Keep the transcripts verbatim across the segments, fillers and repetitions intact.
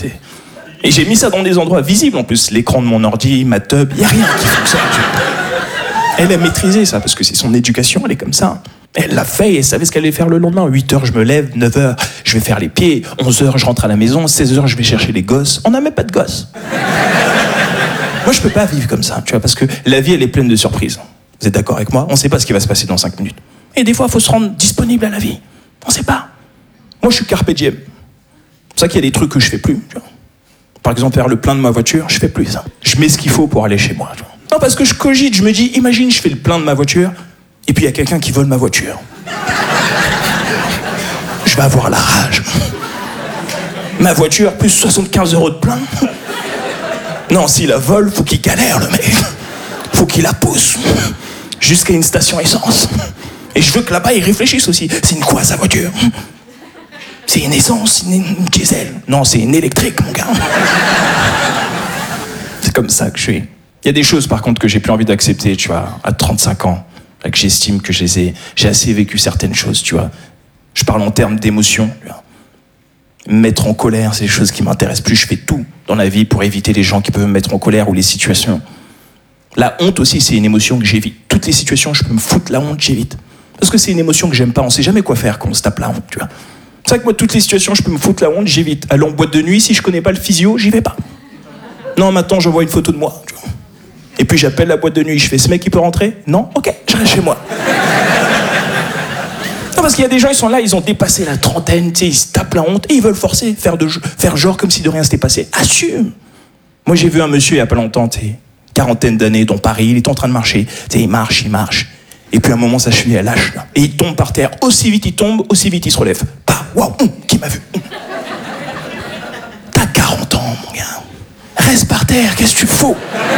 C'est... Et j'ai mis ça dans des endroits visibles en plus. L'écran de mon ordi, ma tub, y a rien qui fonctionne. Elle a maîtrisé ça parce que c'est son éducation, elle est comme ça. Elle l'a fait et elle savait ce qu'elle allait faire le lendemain. huit heures, je me lève, neuf heures, je vais faire les pieds. onze heures, je rentre à la maison. seize heures, je vais chercher les gosses. On n'a même pas de gosses. Moi, je peux pas vivre comme ça, tu vois, parce que la vie, elle est pleine de surprises. Vous êtes d'accord avec moi? On sait pas ce qui va se passer dans cinq minutes. Et des fois, il faut se rendre disponible à la vie. On sait pas. Moi, je suis carpe diem. C'est ça qu'il y a des trucs que je fais plus, tu vois. Par exemple, faire le plein de ma voiture, je fais plus ça. Je mets ce qu'il faut pour aller chez moi. Tu vois. Non, parce que je cogite, je me dis, imagine, je fais le plein de ma voiture, et puis il y a quelqu'un qui vole ma voiture. Je vais avoir la rage. Ma voiture, plus soixante-quinze euros de plein. Non, s'il la vole, faut qu'il galère, le mec. Faut qu'il la pousse jusqu'à une station essence. Et je veux que là-bas, ils réfléchissent aussi. C'est une quoi, sa voiture? C'est une essence, une, une diesel. Non, c'est une électrique, mon gars. C'est comme ça que je suis. Il y a des choses, par contre, que j'ai plus envie d'accepter, tu vois, à trente-cinq ans, là, que j'estime que je les ai, j'ai assez vécu certaines choses, tu vois. Je parle en termes d'émotion. Me mettre en colère, c'est des choses qui m'intéressent plus. Je fais tout dans la vie pour éviter les gens qui peuvent me mettre en colère ou les situations. La honte aussi, c'est une émotion que j'évite. Toutes les situations, je peux me foutre la honte, j'évite. Parce que c'est une émotion que j'aime pas. On sait jamais quoi faire quand on se tape la honte, tu vois. C'est vrai que moi, toutes les situations, je peux me foutre la honte, j'évite. Aller en boîte de nuit, si je connais pas le physio, j'y vais pas. Non, maintenant, j'envoie une photo de moi. Tu vois. Et puis j'appelle la boîte de nuit, je fais, ce mec, il peut rentrer? Non? Ok, je reste chez moi. Non, parce qu'il y a des gens, ils sont là, ils ont dépassé la trentaine, tu sais, ils se tapent la honte et ils veulent forcer, faire, de, faire genre comme si de rien s'était passé. Assume! Moi, j'ai vu un monsieur il y a pas longtemps, tu sais, quarantaine d'années, dans Paris, il est en train de marcher. Tu sais, il marche, il marche. Et puis à un moment, sa cheville, elle lâche, là. Et il tombe par terre. Aussi vite il tombe, aussi vite il se relève. Bah, waouh, hum, qui m'a vu? Hum. T'as quarante ans, mon gars. Reste par terre, qu'est-ce que tu fous?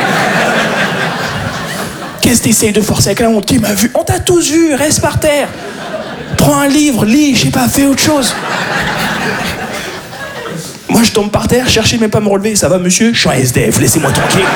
Qu'est-ce que t'essayes de forcer avec la honte? Qui m'a vu? On t'a tous vu, reste par terre. Prends un livre, lis, je sais pas, fais autre chose. Moi, je tombe par terre, cherchez même pas à me relever. Ça va, monsieur? Je suis un S D F, laissez-moi tranquille.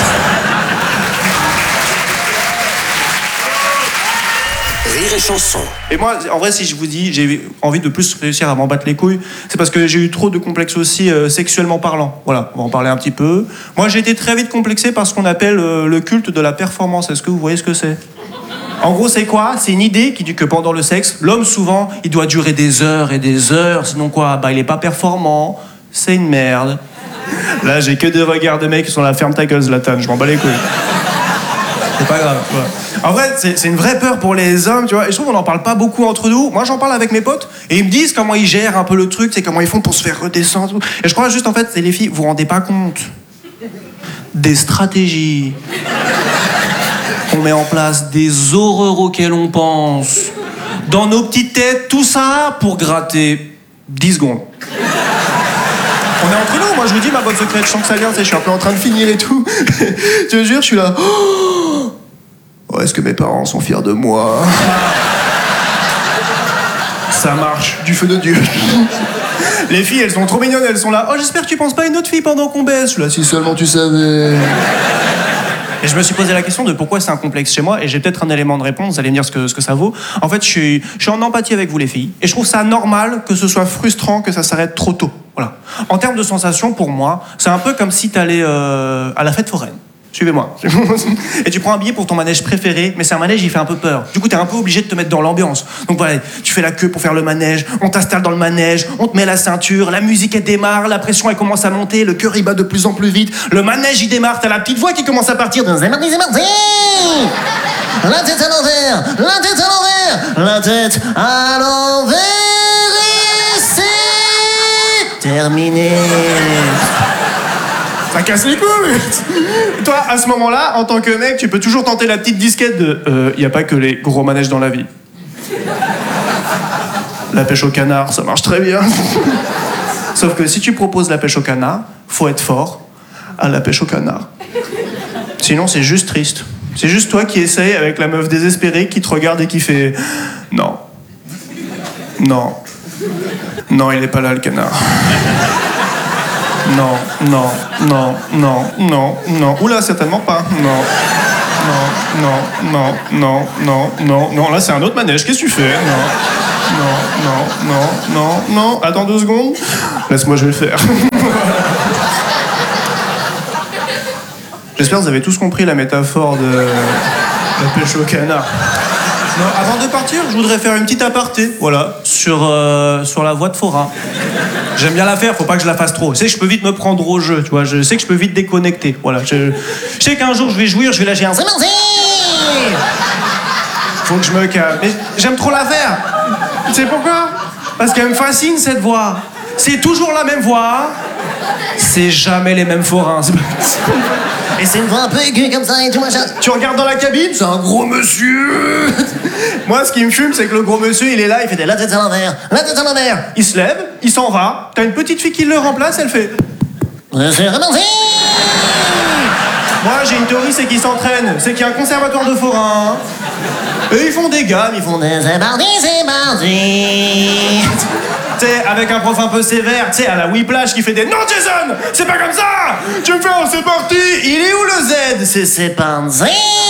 Rire et chanson. Et moi, en vrai, si je vous dis, j'ai envie de plus réussir à m'en battre les couilles, c'est parce que j'ai eu trop de complexes aussi euh, sexuellement parlant. Voilà, on va en parler un petit peu. Moi, j'ai été très vite complexé par ce qu'on appelle euh, le culte de la performance. Est-ce que vous voyez ce que c'est? En gros, c'est quoi? C'est une idée qui dit que pendant le sexe, l'homme, souvent, il doit durer des heures et des heures. Sinon quoi? Bah, il est pas performant. C'est une merde. Là, j'ai que des regards de mecs qui sont là, ferme ta gueule, Zlatan, je m'en bats les couilles. C'est pas grave. Voilà. En vrai, c'est, c'est une vraie peur pour les hommes, tu vois. Et je trouve qu'on n'en parle pas beaucoup entre nous. Moi, j'en parle avec mes potes et ils me disent comment ils gèrent un peu le truc, c'est comment ils font pour se faire redescendre. Et je crois juste, en fait, c'est les filles, vous vous rendez pas compte des stratégies qu'on met en place, des horreurs auxquelles on pense, dans nos petites têtes, tout ça pour gratter dix secondes. On est entre nous, moi je vous dis ma bonne secrète, je sens que ça vient, tu sais, je suis un peu en train de finir et tout. Je te jure, je suis là. Oh, oh, est-ce que mes parents sont fiers de moi? Ça marche, du feu de Dieu. Les filles, elles sont trop mignonnes, elles sont là. Oh, j'espère que tu penses pas à une autre fille pendant qu'on baisse. Je suis là, si seulement tu savais. Et je me suis posé la question de pourquoi c'est un complexe chez moi, et j'ai peut-être un élément de réponse, vous allez me dire ce que, ce que ça vaut. En fait, je suis, je suis en empathie avec vous les filles, et je trouve ça normal que ce soit frustrant que ça s'arrête trop tôt. Voilà. En termes de sensations, pour moi, c'est un peu comme si t'allais euh, à la fête foraine. Suivez-moi. Et tu prends un billet pour ton manège préféré, mais c'est un manège, il fait un peu peur. Du coup, t'es un peu obligé de te mettre dans l'ambiance. Donc voilà, tu fais la queue pour faire le manège, on t'installe dans le manège, on te met la ceinture, la musique elle démarre, la pression elle commence à monter, le cœur il bat de plus en plus vite, le manège il démarre, t'as la petite voix qui commence à partir. C'est parti, c'est parti. La tête à l'envers, la tête à l'envers, la tête à l'envers, et c'est terminé. Ça casse les couilles. Toi, à ce moment-là, en tant que mec, tu peux toujours tenter la petite disquette de euh, y a pas que les gros manèges dans la vie. La pêche au canard, ça marche très bien. Sauf que si tu proposes la pêche au canard, faut être fort à la pêche au canard. Sinon, c'est juste triste. C'est juste toi qui essaye avec la meuf désespérée qui te regarde et qui fait non. Non. Non, il est pas là, le canard. Non, non, non, non, non, non. Oula, certainement pas. Non, non, non, non, non, non, non, non. Là, c'est un autre manège. Qu'est-ce que tu fais? Non, non, non, non, non, non. Attends deux secondes. Laisse-moi, je vais le faire. J'espère que vous avez tous compris la métaphore de la pêche au canard. Non, avant de partir, je voudrais faire une petite aparté, voilà, sur, euh, sur la voix de forain. J'aime bien la faire, faut pas que je la fasse trop. Je sais que je peux vite me prendre au jeu, tu vois, je sais que je peux vite déconnecter, voilà. Je, je sais qu'un jour je vais jouir, je vais lâcher un c'est parti. Faut que je me calme. Mais j'aime trop la faire. Tu sais pourquoi? Parce qu'elle me fascine cette voix. C'est toujours la même voix. C'est jamais les mêmes forains. C'est pas... Et c'est une voix un peu aiguë comme ça et tout machin. Tu regardes dans la cabine, c'est un gros monsieur. Moi, ce qui me fume, c'est que le gros monsieur, il est là, il fait des La tête à l'envers, la tête à l'envers. Il se lève, il s'en va. T'as une petite fille qui le remplace, elle fait. C'est remonté. Moi, j'ai une théorie, c'est qu'ils s'entraînent. C'est qu'il y a un conservatoire de forains. Et ils font des gammes, ils font des. C'est mardi, c'est mardi. Tu sais, avec un prof un peu sévère, tu sais, à la Whiplash qui fait des. Non, Jason, c'est pas comme ça. Tu me fais, oh, c'est parti. Il est où le Z? C'est c'est panzi.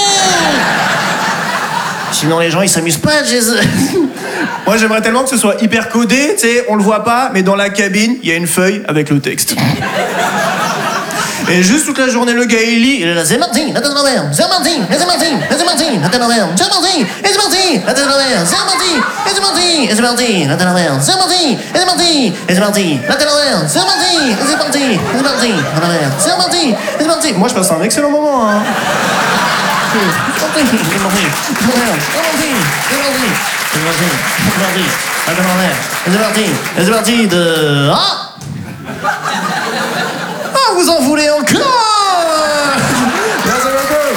Sinon, les gens, ils s'amusent pas, Jason. Moi, j'aimerais tellement que ce soit hyper codé, tu sais, on le voit pas, mais dans la cabine, il y a une feuille avec le texte. Et juste toute la journée, le gars, il lit. Il est là, c'est mardi, la tête à l'envers. C'est mardi, et c'est mardi, et c'est mardi, la tête à l'envers. C'est mardi, et c'est mardi, la tête à l'envers. C'est mardi, et c'est mardi, et c'est mardi, la tête à l'envers. C'est mardi, et c'est mardi, et c'est mardi, la tête à l'envers. C'est mardi, et c'est mardi, et c'est mardi, à l'envers. C'est mardi, et c'est mardi. Moi, je passe un excellent moment, hein. C'est mardi, c'est mardi, c'est mardi, c'est mardi, c'est mardi, c'est mardi, la tête à l'envers. Et c'est parti, et c'est parti de... Ah! Ah, vous en voulez encore? Merci beaucoup.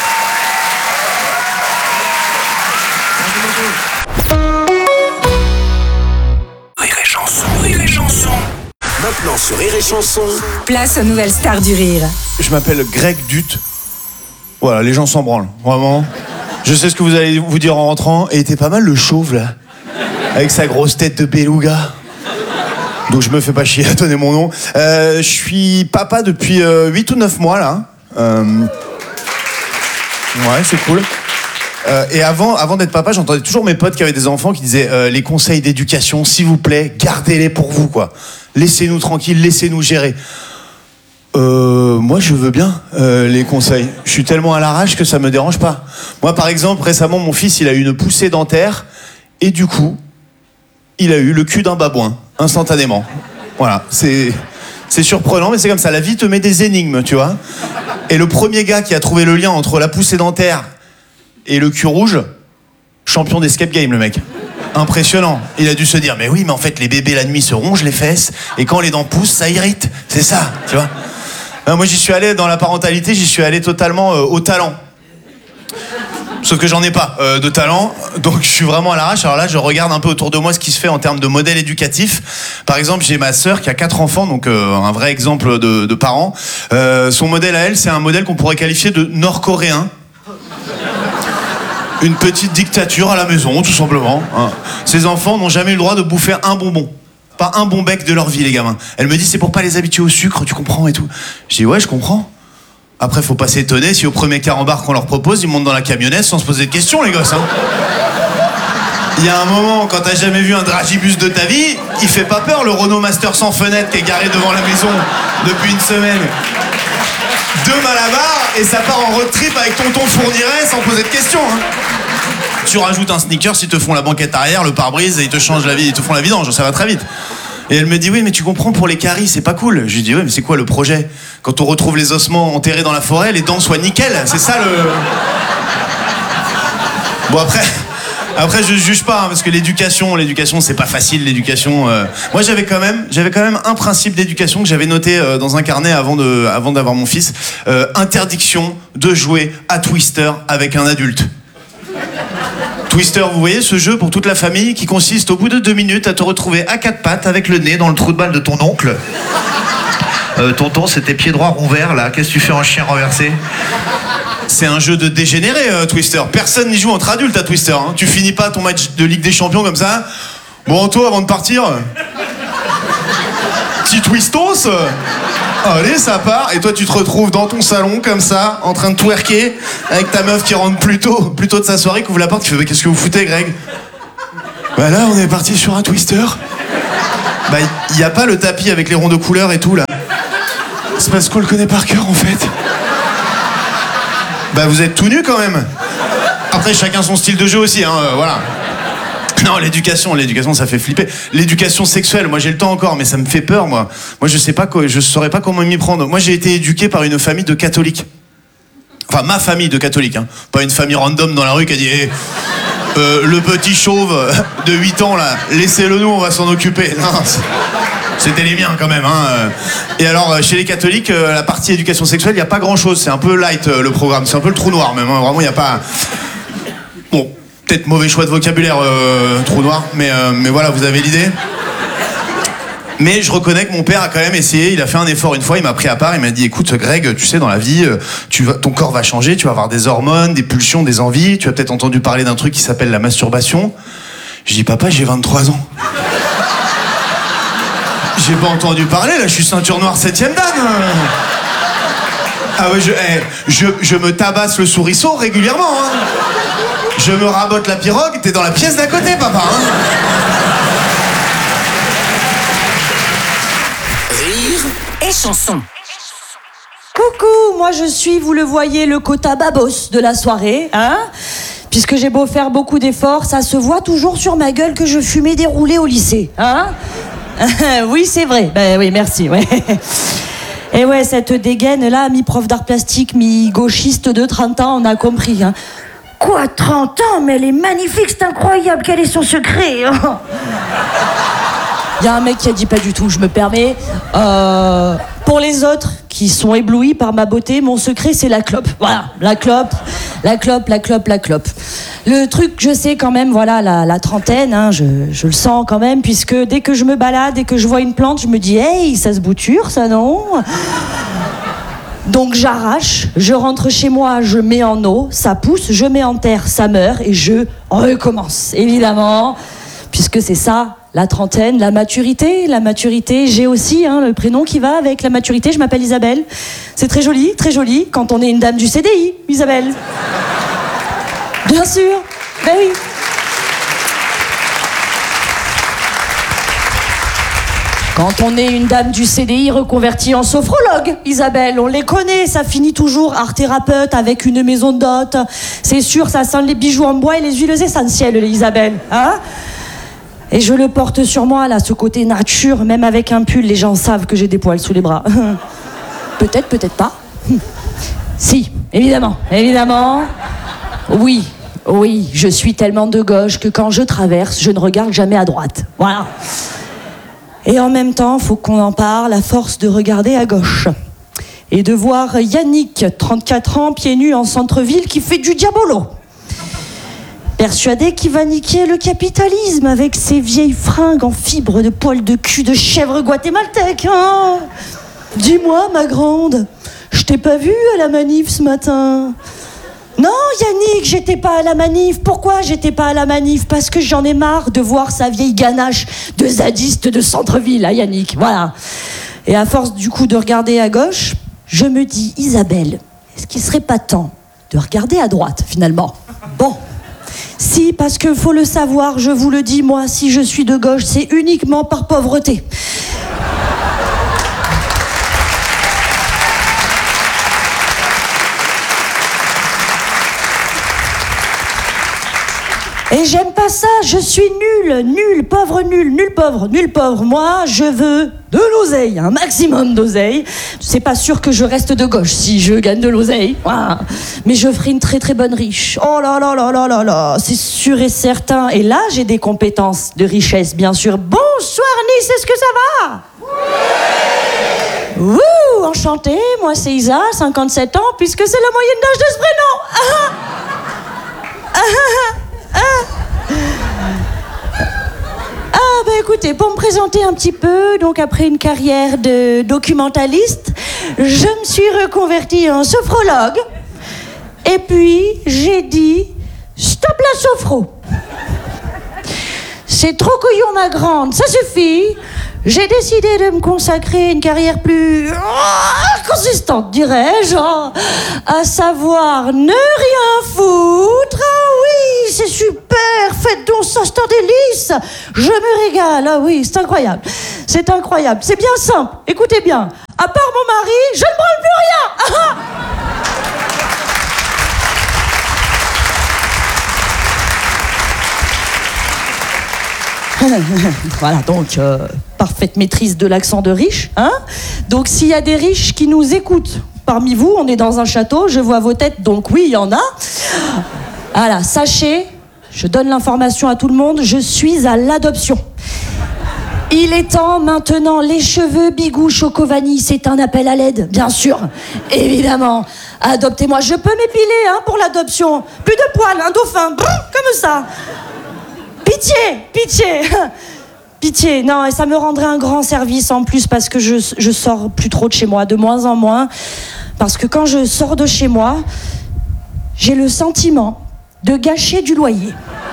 Rire et chanson, rire et chanson. Maintenant sur Rire et chanson. Place aux nouvelles stars du rire. Je m'appelle Greg Dutte. Voilà, les gens s'en branlent, vraiment. Je sais ce que vous allez vous dire en rentrant. Et était pas mal le chauve, là. Avec sa grosse tête de beluga. Donc je me fais pas chier à donner mon nom. Euh, je suis papa depuis euh, huit ou neuf mois, là. Euh... Ouais, c'est cool. Euh, et avant, avant d'être papa, j'entendais toujours mes potes qui avaient des enfants qui disaient euh, les conseils d'éducation, s'il vous plaît, gardez-les pour vous, quoi. Laissez-nous tranquilles, laissez-nous gérer. Euh, moi, je veux bien euh, les conseils. Je suis tellement à l'arrache que ça me dérange pas. Moi, par exemple, récemment, mon fils, il a eu une poussée dentaire et du coup, il a eu le cul d'un babouin, instantanément. Voilà, c'est, c'est surprenant, mais c'est comme ça. La vie te met des énigmes, tu vois. Et le premier gars qui a trouvé le lien entre la poussée dentaire et le cul rouge, champion d'escape game, le mec. Impressionnant. Il a dû se dire, mais oui, mais en fait, les bébés, la nuit, se rongent les fesses, et quand les dents poussent, ça irrite. C'est ça, tu vois. Euh, moi, j'y suis allé, dans la parentalité, j'y suis allé totalement euh, au talent. Sauf que j'en ai pas euh, de talent, donc je suis vraiment à l'arrache. Alors là, je regarde un peu autour de moi ce qui se fait en termes de modèles éducatifs. Par exemple, j'ai ma sœur qui a quatre enfants, donc euh, un vrai exemple de, de parents. Euh, son modèle à elle, c'est un modèle qu'on pourrait qualifier de nord-coréen. Une petite dictature à la maison, tout simplement. Hein. Ces enfants n'ont jamais eu le droit de bouffer un bonbon. Pas un bon bec de leur vie, les gamins. Elle me dit, c'est pour pas les habituer au sucre, tu comprends et tout. Je dis, ouais, je comprends. Après, faut pas s'étonner si au premier carambar qu'on leur propose, ils montent dans la camionnette sans se poser de questions, les gosses. Hein. Il y a un moment, quand t'as jamais vu un dragibus de ta vie, il fait pas peur, le Renault Master sans fenêtre qui est garé devant la maison depuis une semaine. Deux Malabar et ça part en road trip avec tonton Fourniret sans poser de questions. Hein. Tu rajoutes un sneaker, ils te font la banquette arrière, le pare-brise et ils te changent la vie, ils te font la vidange, ça va très vite. Et elle me dit, oui, mais tu comprends, pour les caries, c'est pas cool. Je lui dis, oui, mais c'est quoi le projet? Quand on retrouve les ossements enterrés dans la forêt, les dents soient nickel, c'est ça le... Bon, après, après je juge pas, hein, parce que l'éducation, l'éducation, c'est pas facile, l'éducation. Euh... Moi, j'avais quand même, j'avais quand même un principe d'éducation que j'avais noté euh, dans un carnet avant de, avant d'avoir mon fils. Euh, interdiction de jouer à Twister avec un adulte. Twister, vous voyez ce jeu pour toute la famille qui consiste au bout de deux minutes à te retrouver à quatre pattes avec le nez dans le trou de balle de ton oncle. Euh, tonton, c'est tes pieds droits ronds verts là, qu'est-ce que tu fais en chien renversé? C'est un jeu de dégénéré, euh, Twister. Personne n'y joue entre adultes à Twister. Hein. Tu finis pas ton match de Ligue des Champions comme ça. Bon, Anto, avant de partir, petit twistos. Allez, ça part. Et toi, tu te retrouves dans ton salon, comme ça, en train de twerker, avec ta meuf qui rentre plus tôt, plus tôt de sa soirée, qui ouvre la porte, qui fait, mais qu'est-ce que vous foutez, Greg? Bah là, on est parti sur un Twister. Bah, il y a pas le tapis avec les ronds de couleur et tout, là. C'est parce qu'on le connaît par cœur, en fait. Bah, vous êtes tout nu, quand même. Après, chacun son style de jeu aussi, hein, euh, voilà. Non, l'éducation, l'éducation, ça fait flipper. L'éducation sexuelle, moi j'ai le temps encore, mais ça me fait peur, moi. Moi, je sais pas, quoi, je saurais pas comment m'y prendre. Moi, j'ai été éduqué par une famille de catholiques. Enfin, ma famille de catholiques, hein. Pas une famille random dans la rue qui a dit hey, euh, le petit chauve de huit ans, là, laissez-le nous, on va s'en occuper. Non, c'était les miens, quand même, hein. Et alors, chez les catholiques, la partie éducation sexuelle, il n'y a pas grand-chose. C'est un peu light, le programme. C'est un peu le trou noir, même. Hein. Vraiment, il n'y a pas... Bon... Peut-être mauvais choix de vocabulaire, euh, trou noir, mais, euh, mais voilà, vous avez l'idée. Mais je reconnais que mon père a quand même essayé, il a fait un effort une fois, il m'a pris à part, il m'a dit écoute Greg, tu sais dans la vie, tu vas, ton corps va changer, tu vas avoir des hormones, des pulsions, des envies, tu as peut-être entendu parler d'un truc qui s'appelle la masturbation. Je dis papa, j'ai vingt-trois ans. J'ai pas entendu parler, là je suis ceinture noire septième dan. Ah ouais, je, eh, je, je me tabasse le souriceau régulièrement, hein. Je me rabote la pirogue, t'es dans la pièce d'à côté, papa, hein. Rire et chanson. Coucou, moi je suis, vous le voyez, le quota babos de la soirée, hein. Puisque j'ai beau faire beaucoup d'efforts, ça se voit toujours sur ma gueule que je fumais des roulés au lycée, hein. Oui, c'est vrai, ben oui, merci, ouais. Et ouais, cette dégaine-là, mi-prof d'art plastique, mi-gauchiste de trente ans, on a compris, hein. Quoi, trente ans? Mais elle est magnifique, c'est incroyable, quel est son secret? Il y a un mec qui a dit pas du tout, je me permets. Euh, pour les autres qui sont éblouis par ma beauté, mon secret c'est la clope. Voilà, la clope, la clope, la clope, la clope. Le truc, je sais quand même, voilà, la, la trentaine, hein, je, je le sens quand même, puisque dès que je me balade, dès que je vois une plante, je me dis, hey, ça se bouture, ça non? Donc j'arrache, je rentre chez moi, je mets en eau, ça pousse, je mets en terre, ça meurt, et je recommence, évidemment, puisque c'est ça, la trentaine, la maturité, la maturité, j'ai aussi hein, le prénom qui va avec la maturité, je m'appelle Isabelle. C'est très joli, très joli, quand on est une dame du C D I, Isabelle. Bien sûr, ben oui. Quand on est une dame du C D I reconvertie en sophrologue, Isabelle, on les connaît, ça finit toujours art thérapeute avec une maison d'hôtes. C'est sûr, ça sent les bijoux en bois et les huiles essentielles, Isabelle, hein? Et je le porte sur moi, là, ce côté nature, même avec un pull, les gens savent que j'ai des poils sous les bras. Peut-être, peut-être pas. Si, évidemment, évidemment. Oui, oui, je suis tellement de gauche que quand je traverse, je ne regarde jamais à droite. Voilà. Et en même temps, faut qu'on en parle, à force de regarder à gauche. Et de voir Yannick, trente-quatre ans, pieds nus en centre-ville, qui fait du diabolo. Persuadé qu'il va niquer le capitalisme avec ses vieilles fringues en fibre de poils de cul de chèvre guatémaltèque, hein. Dis-moi, ma grande, je t'ai pas vue à la manif ce matin. Non, Yannick, j'étais pas à la manif. Pourquoi j'étais pas à la manif? Parce que j'en ai marre de voir sa vieille ganache de zadiste de centre-ville, hein, Yannick, voilà. Et à force, du coup, de regarder à gauche, je me dis, Isabelle, est-ce qu'il serait pas temps de regarder à droite, finalement? Bon. Si, parce que faut le savoir, je vous le dis, moi, si je suis de gauche, c'est uniquement par pauvreté. Et j'aime pas ça, je suis nulle, nulle, pauvre, nulle, nulle, pauvre, nulle, pauvre. Moi, je veux de l'oseille, un maximum d'oseille. C'est pas sûr que je reste de gauche si je gagne de l'oseille. Voilà. Mais je ferai une très très bonne riche. Oh là là là là là là, c'est sûr et certain. Et là, j'ai des compétences de richesse, bien sûr. Bonsoir Nice, est-ce que ça va? Oui. Wouh, enchantée, moi c'est Isa, cinquante-sept ans, puisque c'est la moyenne d'âge de ce prénom. Ah ah ah. Ah bah écoutez, pour me présenter un petit peu, donc après une carrière de documentaliste, je me suis reconvertie en sophrologue. Et puis j'ai dit stop la sophro. C'est trop couillon ma grande, ça suffit. J'ai décidé de me consacrer à une carrière plus oh, consistante, dirais-je, à savoir ne rien foutre. Ah oui, c'est super, faites donc ça, c'est un délice. Je me régale, ah oui, c'est incroyable. C'est incroyable. C'est bien simple. Écoutez bien. À part mon mari, je ne branle plus rien. Ah voilà, donc, euh, parfaite maîtrise de l'accent de riche. Hein, donc, s'il y a des riches qui nous écoutent, parmi vous, on est dans un château, je vois vos têtes, donc oui, il y en a. Voilà, sachez, je donne l'information à tout le monde, je suis à l'adoption. Il est temps maintenant, les cheveux bigou choco vanille, c'est un appel à l'aide, bien sûr, évidemment. Adoptez-moi, je peux m'épiler hein, pour l'adoption. Plus de poils, un dauphin, brrr, comme ça. Pitié, pitié, pitié. Non, et ça me rendrait un grand service en plus parce que je, je sors plus trop de chez moi, de moins en moins. Parce que quand je sors de chez moi, j'ai le sentiment de gâcher du loyer.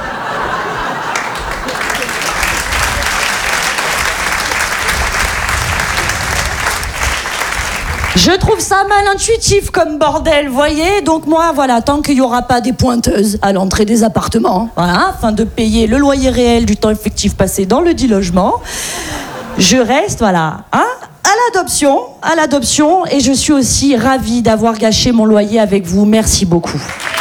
Je trouve ça mal intuitif comme bordel, voyez. Donc moi, voilà, tant qu'il n'y aura pas des pointeuses à l'entrée des appartements, voilà, afin de payer le loyer réel du temps effectif passé dans le dit logement, je reste, voilà, hein, à l'adoption, à l'adoption, et je suis aussi ravie d'avoir gâché mon loyer avec vous. Merci beaucoup.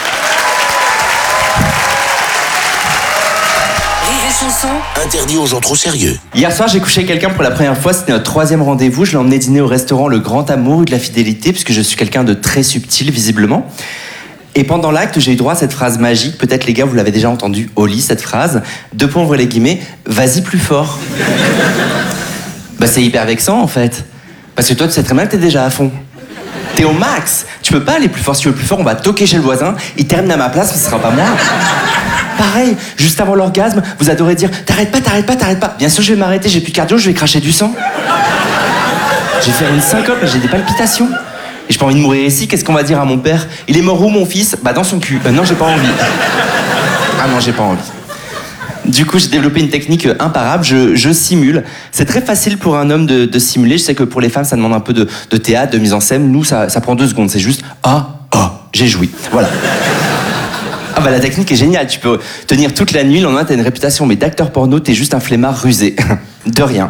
Interdit aux gens trop sérieux. Hier soir, j'ai couché avec quelqu'un pour la première fois. C'était notre troisième rendez-vous. Je l'ai emmené dîner au restaurant Le Grand Amour et de la Fidélité, puisque je suis quelqu'un de très subtil, visiblement. Et pendant l'acte, j'ai eu droit à cette phrase magique. Peut-être, les gars, vous l'avez déjà entendu au lit, cette phrase. Deux points, ouvrez les guillemets. Vas-y plus fort. Bah, c'est hyper vexant, en fait. Parce que toi, tu sais très bien que t'es déjà à fond. T'es au max. Tu peux pas aller plus fort. Si tu veux plus fort, on va toquer chez le voisin. Il termine à ma place, mais ce sera pas moi. Pareil, juste avant l'orgasme, vous adorez dire « T'arrêtes pas, t'arrêtes pas, t'arrêtes pas ». Bien sûr, je vais m'arrêter, j'ai plus de cardio, je vais cracher du sang. Je vais faire une syncope, j'ai des palpitations. Et j'ai pas envie de mourir ici, qu'est-ce qu'on va dire à mon père? Il est mort où, mon fils? Bah, dans son cul. Euh, non, j'ai pas envie. Ah non, j'ai pas envie. Du coup, j'ai développé une technique imparable, je, je simule. C'est très facile pour un homme de, de simuler. Je sais que pour les femmes, ça demande un peu de, de théâtre, de mise en scène. Nous, ça, ça prend deux secondes. C'est juste « Ah, ah, j'ai joui ». Voilà. Ah bah la technique est géniale, tu peux tenir toute la nuit, le lendemain t'as une réputation, mais d'acteur porno, t'es juste un flemmard rusé. De rien.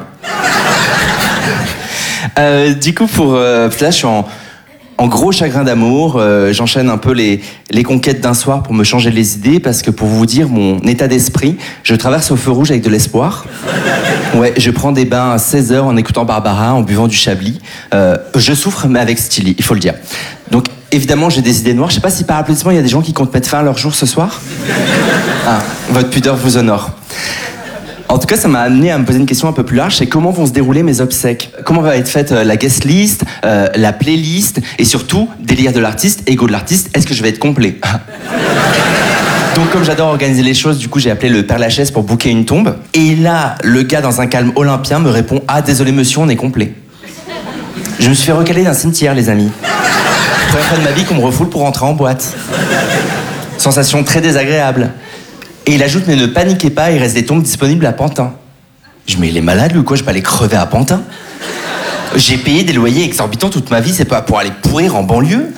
Euh, du coup, pour euh, là, je suis en, en gros chagrin d'amour. Euh, j'enchaîne un peu les, les conquêtes d'un soir pour me changer les idées, parce que pour vous dire mon état d'esprit, je traverse au feu rouge avec de l'espoir. Ouais, je prends des bains à seize heures en écoutant Barbara, en buvant du Chablis. Euh, je souffre, mais avec style, il faut le dire. Donc, évidemment, j'ai des idées noires. Je sais pas si par applaudissement, il y a des gens qui comptent mettre fin à leur jour ce soir. Ah, votre pudeur vous honore. En tout cas, ça m'a amené à me poser une question un peu plus large, c'est comment vont se dérouler mes obsèques? Comment va être faite euh, la guest list, euh, la playlist, et surtout, délire de l'artiste, ego de l'artiste, est-ce que je vais être complet? Donc, comme j'adore organiser les choses, du coup, j'ai appelé le Père Lachaise pour booker une tombe. Et là, le gars, dans un calme olympien, me répond « Ah, désolé monsieur, on est complet. » Je me suis fait recaler d'un cimetière, les amis. Première fois de ma vie qu'on me refoule pour rentrer en boîte. Sensation très désagréable. Et il ajoute, mais ne paniquez pas, il reste des tombes disponibles à Pantin. Je dis, mais il est malade, lui, ou quoi? Je vais pas aller crever à Pantin. J'ai payé des loyers exorbitants toute ma vie, c'est pas pour aller pourrir en banlieue.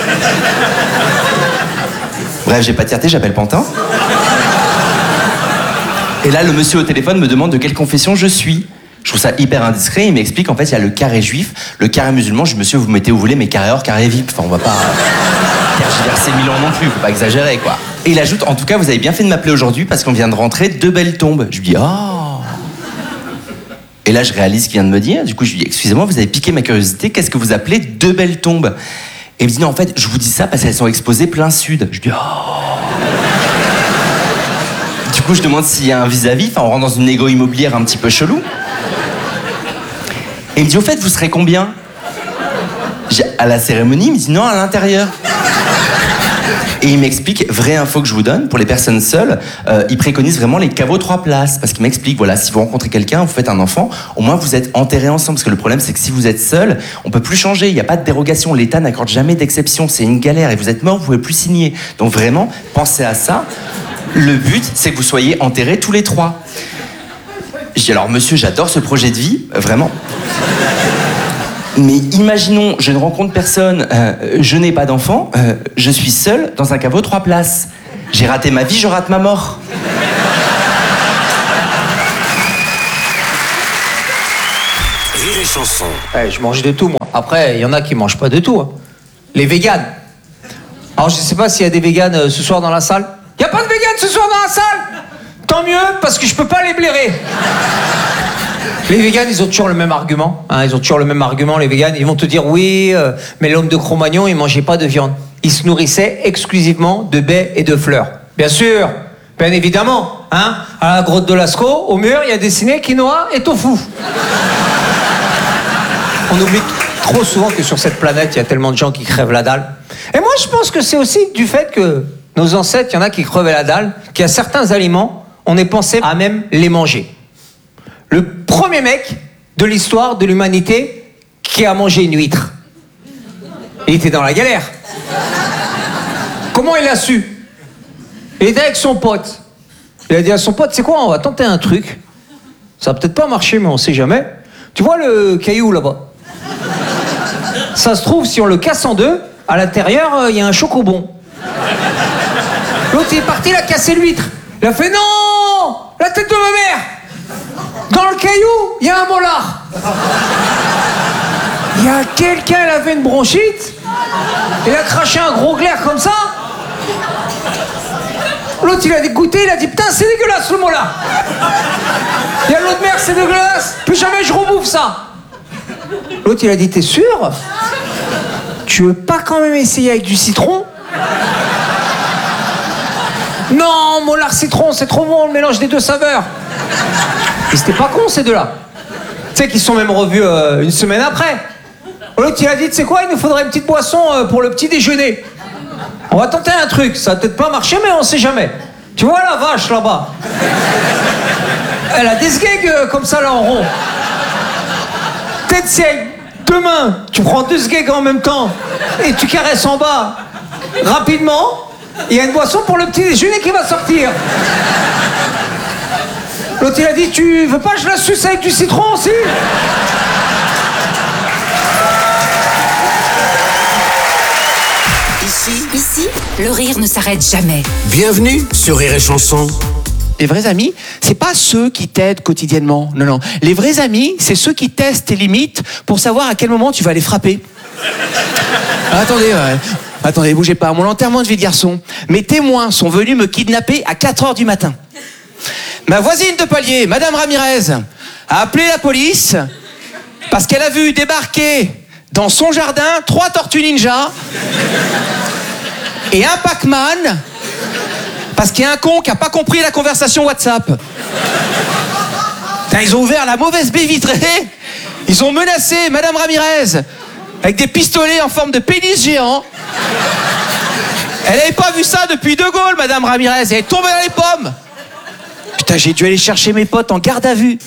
Bref, j'ai pas de fierté, j'appelle Pantin. Et là, le monsieur au téléphone me demande de quelle confession je suis. Je trouve ça hyper indiscret, il m'explique en fait il y a le carré juif, le carré musulman, je dis monsieur vous mettez où vous voulez mais carré or, carré vip, enfin on va pas tergiverser mille ans non plus, faut pas exagérer quoi. Et il ajoute en tout cas vous avez bien fait de m'appeler aujourd'hui parce qu'on vient de rentrer deux belles tombes. Je lui dis oh. Et là je réalise ce qu'il vient de me dire, du coup je lui dis excusez-moi vous avez piqué ma curiosité, qu'est-ce que vous appelez deux belles tombes? Et il me dit non en fait je vous dis ça parce qu'elles sont exposées plein sud. Je dis oh. Du coup je demande s'il y a un vis-à-vis, enfin on rentre dans une négo immobilière un petit peu chelou. Et il me dit, au fait, vous serez combien? J'ai, à la cérémonie, il me dit, non, à l'intérieur. Et il m'explique, vraie info que je vous donne, pour les personnes seules, euh, il préconise vraiment les caveaux trois places. Parce qu'il m'explique, voilà, si vous rencontrez quelqu'un, vous faites un enfant, au moins vous êtes enterrés ensemble. Parce que le problème, c'est que si vous êtes seul, on peut plus changer, il n'y a pas de dérogation. L'État n'accorde jamais d'exception, c'est une galère. Et vous êtes mort, vous pouvez plus signer. Donc vraiment, pensez à ça. Le but, c'est que vous soyez enterrés tous les trois. Je dis alors monsieur, j'adore ce projet de vie, euh, vraiment. Mais imaginons, je ne rencontre personne, euh, je n'ai pas d'enfant, euh, je suis seul dans un caveau trois places. J'ai raté ma vie, je rate ma mort. Rire et Chanson. Ouais, je mange de tout, moi. Après, il y en a qui mangent pas de tout. Hein. Les véganes. Alors, je sais pas s'il y a des véganes euh, ce soir dans la salle. Il y a pas de véganes ce soir dans la salle. Tant mieux, parce que je peux pas les blairer. Les véganes, ils ont toujours le même argument. Hein, ils ont toujours le même argument, les véganes. Ils vont te dire, oui, euh, mais l'homme de Cro-Magnon, il mangeait pas de viande. Il se nourrissait exclusivement de baies et de fleurs. Bien sûr, bien évidemment. Hein, à la grotte de Lascaux, au mur, il y a dessiné quinoa et tofu. On oublie trop souvent que sur cette planète, il y a tellement de gens qui crèvent la dalle. Et moi, je pense que c'est aussi du fait que nos ancêtres, il y en a qui crevaient la dalle, qu'il y a certains aliments, on est pensé à même les manger. Le premier mec de l'histoire de l'humanité qui a mangé une huître. Il était dans la galère. Comment il a su? Il était avec son pote. Il a dit à son pote, c'est quoi, on va tenter un truc. Ça va peut-être pas marcher, mais on sait jamais. Tu vois le caillou là-bas? Ça se trouve, si on le casse en deux, à l'intérieur, il y a un chocobon. L'autre, il est parti, il a cassé l'huître. Il a fait, non, la tête de ma mère. Dans le caillou, il y a un molar. Il y a quelqu'un, il avait une bronchite. Il a craché un gros glaire comme ça. L'autre, il a dégoûté, il a dit, putain, c'est dégueulasse le molar. Il y a l'autre mère, c'est dégueulasse. Plus jamais je rebouffe ça. L'autre, il a dit, t'es sûr? Tu veux pas quand même essayer avec du citron? Non, molar citron, c'est trop bon, le mélange des deux saveurs. Et c'était pas con, ces deux-là. Tu sais qu'ils se sont même revus euh, une semaine après. L'autre, il a dit, tu sais quoi, il nous faudrait une petite boisson euh, pour le petit déjeuner. On va tenter un truc, ça va peut-être pas marcher, mais on sait jamais. Tu vois la vache, là-bas? Elle a des sgegs euh, comme ça, là, en rond. Peut-être si avec deux mains, tu prends deux sgegs en même temps, et tu caresses en bas, rapidement, il y a une boisson pour le petit déjeuner qui va sortir. L'autre, il a dit, tu veux pas que je la suce avec du citron aussi? Ici, Ici, le rire ne s'arrête jamais. bienvenue sur Rire et Chanson. Les vrais amis, c'est pas ceux qui t'aident quotidiennement. Non, non. Les vrais amis, c'est ceux qui testent tes limites pour savoir à quel moment tu vas les frapper. Ah, attendez, ouais. Attendez, bougez pas. À mon enterrement de vie de garçon, mes témoins sont venus me kidnapper à quatre heures du matin. Ma voisine de palier, Madame Ramirez, a appelé la police parce qu'elle a vu débarquer dans son jardin trois tortues ninja et un Pac-Man parce qu'il y a un con qui n'a pas compris la conversation WhatsApp. Putain, ils ont ouvert la mauvaise baie vitrée, ils ont menacé Madame Ramirez avec des pistolets en forme de pénis géant. Elle n'avait pas vu ça depuis De Gaulle, Madame Ramirez, elle est tombée dans les pommes. Putain, j'ai dû aller chercher mes potes en garde à vue.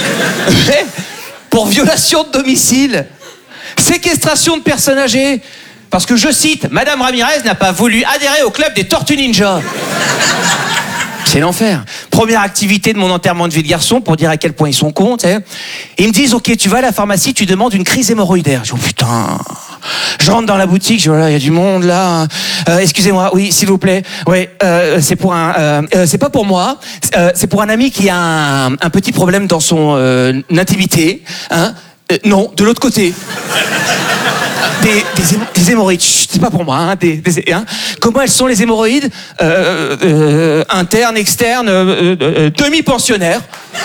Pour violation de domicile. Séquestration de personnes âgées. Parce que, je cite, Madame Ramirez n'a pas voulu adhérer au club des Tortues Ninja. C'est l'enfer. Première activité de mon enterrement de vie de garçon, pour dire à quel point ils sont cons, tu sais. Ils me disent, ok, tu vas à la pharmacie, tu demandes une crise hémorroïdaire. Je dis, oh putain. Je rentre dans la boutique, je dis, voilà, il y a du monde là. Euh, excusez-moi, oui, s'il vous plaît. Ouais, euh, c'est pour un, euh, euh, c'est pas pour moi. Euh, c'est pour un ami qui a un, un petit problème dans son euh, intimité. Hein. Euh, non, de l'autre côté. Des, des, hémo- des hémorroïdes, chut, c'est pas pour moi. Hein, des, des, hein. Comment elles sont les hémorroïdes? euh, euh, Internes, externes, euh, euh, demi-pensionnaires.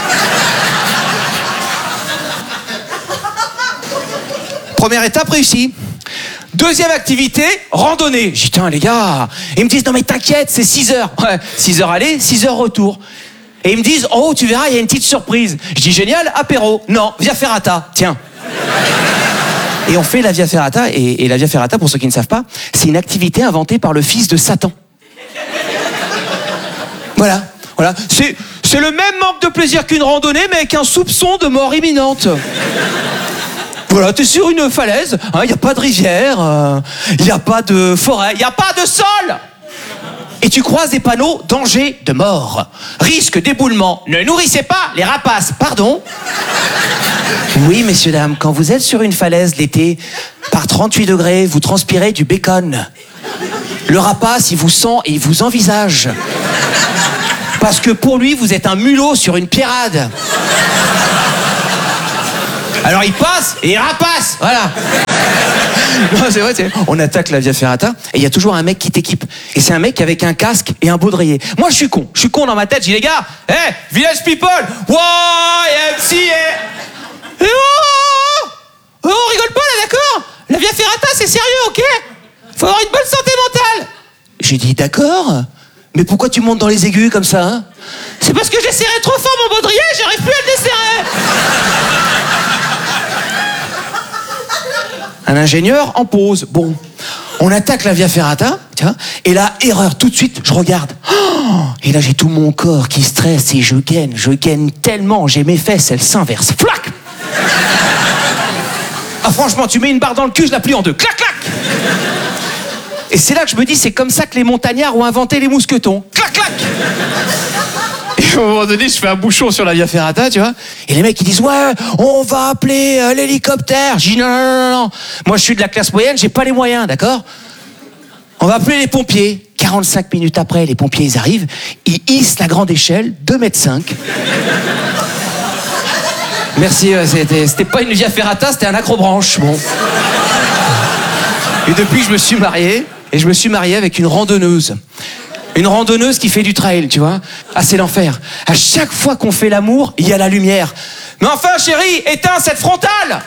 Première étape réussie. Deuxième activité, randonnée. J'ai dit, tiens, les gars. Ils me disent, non mais t'inquiète, c'est six heures. Ouais, six heures aller, six heures retour. Et ils me disent, oh, tu verras, il y a une petite surprise. Je dis, génial, apéro. Non, Via Ferrata, tiens. Et on fait la Via Ferrata, et, et la Via Ferrata, pour ceux qui ne savent pas, c'est une activité inventée par le fils de Satan. Voilà, voilà. C'est, c'est le même manque de plaisir qu'une randonnée, mais avec un soupçon de mort imminente. Voilà, t'es sur une falaise, il hein, n'y a pas de rivière, il euh, n'y a pas de forêt, il n'y a pas de sol. Et tu croises des panneaux, danger de mort, risque d'éboulement, ne nourrissez pas les rapaces, pardon. Oui, messieurs, dames, quand vous êtes sur une falaise l'été, par trente-huit degrés, vous transpirez du bacon. Le rapace, il vous sent et il vous envisage. Parce que pour lui, vous êtes un mulot sur une pierrade. Alors il passe et il rapace, voilà. Non, c'est vrai, c'est... On attaque la Via Ferrata et il y a toujours un mec qui t'équipe. Et c'est un mec avec un casque et un baudrier. Moi, je suis con. Je suis con dans ma tête. Je dis, les gars, hé, hey, Village People, Y M C A. Et oh, oh, on rigole pas là, d'accord? La Via Ferrata, c'est sérieux, ok? Faut avoir une bonne santé mentale. J'ai dit, d'accord. Mais pourquoi tu montes dans les aigus comme ça, hein? C'est parce que j'ai serré trop fort mon baudrier, j'arrive plus à le desserrer. Un ingénieur en pause. Bon, on attaque la Via Ferrata, tiens, et là, erreur, tout de suite, je regarde. Oh, et là, j'ai tout mon corps qui stresse et je gaine, je gaine tellement, j'ai mes fesses, elles s'inversent. Flac! Ah, franchement, tu mets une barre dans le cul, je la plie en deux. Clac, clac! Et c'est là que je me dis, c'est comme ça que les montagnards ont inventé les mousquetons. Clac, clac! Et à un moment donné, je fais un bouchon sur la Via Ferrata, tu vois. Et les mecs, ils disent, ouais, on va appeler euh, l'hélicoptère. Je dis, non, non, non, non. Moi, je suis de la classe moyenne, j'ai pas les moyens, d'accord? On va appeler les pompiers. quarante-cinq minutes après, les pompiers, ils arrivent. Ils hissent la grande échelle, deux mètres cinq. Merci, euh, c'était, c'était pas une Via Ferrata, c'était un accrobranche, bon. Et depuis, je me suis marié. Et je me suis marié avec une randonneuse. Une randonneuse qui fait du trail, tu vois. Ah, c'est l'enfer. À chaque fois qu'on fait l'amour, il y a la lumière. Mais enfin, chérie, éteins cette frontale!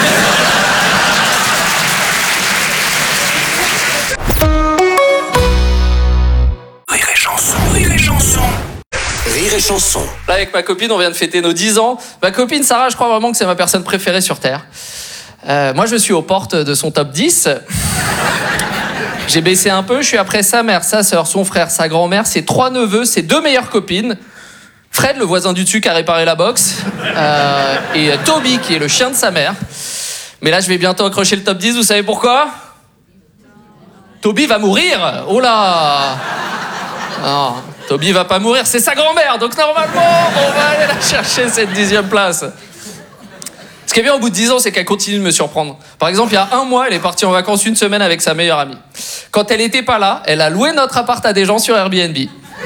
Rire et chanson, rire et chanson. Rire et chanson. Là, avec ma copine, on vient de fêter nos dix ans. Ma copine Sarah, je crois vraiment que c'est ma personne préférée sur Terre. Euh, moi, je suis aux portes de son top dix. J'ai baissé un peu, je suis après sa mère, sa sœur, son frère, sa grand-mère, ses trois neveux, ses deux meilleures copines. Fred, le voisin du dessus qui a réparé la box. Euh, et Toby, qui est le chien de sa mère. Mais là, je vais bientôt accrocher le top dix, vous savez pourquoi? Toby va mourir. Oh là! Non, Toby va pas mourir, c'est sa grand-mère. Donc normalement, on va aller la chercher, cette dixième place. Ce qui est bien au bout de dix ans, c'est qu'elle continue de me surprendre. Par exemple, il y a un mois, elle est partie en vacances une semaine avec sa meilleure amie. Quand elle était pas là, elle a loué notre appart à des gens sur Airbnb.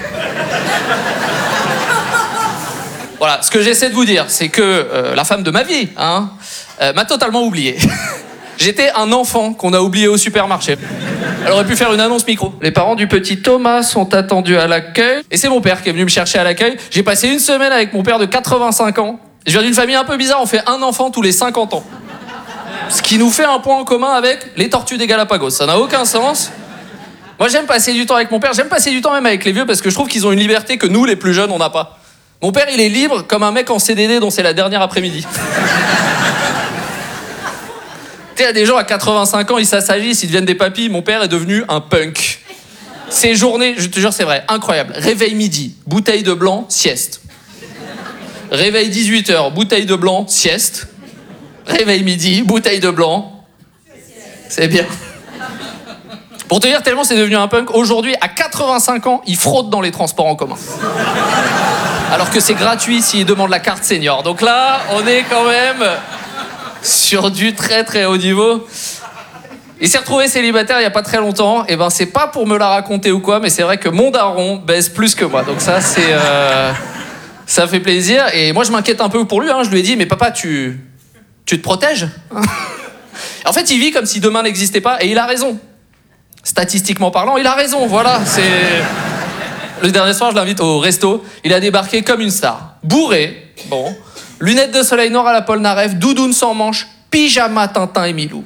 Voilà, ce que j'essaie de vous dire, c'est que euh, la femme de ma vie, hein, euh, m'a totalement oublié. J'étais un enfant qu'on a oublié au supermarché. Elle aurait pu faire une annonce micro. Les parents du petit Thomas sont attendus à l'accueil. Et c'est mon père qui est venu me chercher à l'accueil. J'ai passé une semaine avec mon père de quatre-vingt-cinq ans. Je viens d'une famille un peu bizarre, on fait un enfant tous les cinquante ans. Ce qui nous fait un point en commun avec les tortues des Galapagos. Ça n'a aucun sens. Moi, j'aime passer du temps avec mon père. J'aime passer du temps même avec les vieux parce que je trouve qu'ils ont une liberté que nous, les plus jeunes, on n'a pas. Mon père, il est libre comme un mec en C D D dont c'est la dernière après-midi. Tu sais, il y a des gens à quatre-vingt-cinq ans, ils s'assagissent, ils deviennent des papis. Mon père est devenu un punk. Ces journées, je te jure, c'est vrai, incroyable. Réveil midi, bouteille de blanc, sieste. Réveil dix-huit heures, bouteille de blanc, sieste. Réveil midi, bouteille de blanc. C'est bien. Pour te dire, tellement c'est devenu un punk, aujourd'hui, à quatre-vingt-cinq ans, il fraude dans les transports en commun. Alors que c'est gratuit s'il demande la carte senior. Donc là, on est quand même sur du très très haut niveau. Il s'est retrouvé célibataire il n'y a pas très longtemps. Et ben, c'est pas pour me la raconter ou quoi, mais c'est vrai que mon daron baise plus que moi. Donc ça, c'est... Euh... Ça fait plaisir. Et moi, je m'inquiète un peu pour lui. Hein. Je lui ai dit, mais papa, tu... Tu te protèges? En fait, il vit comme si demain n'existait pas. Et il a raison. Statistiquement parlant, il a raison. Voilà, c'est... Le dernier soir, je l'invite au resto. Il a débarqué comme une star. Bourré, bon. Lunettes de soleil noires à la Polnareff, doudoune sans manches, pyjama Tintin et Milou.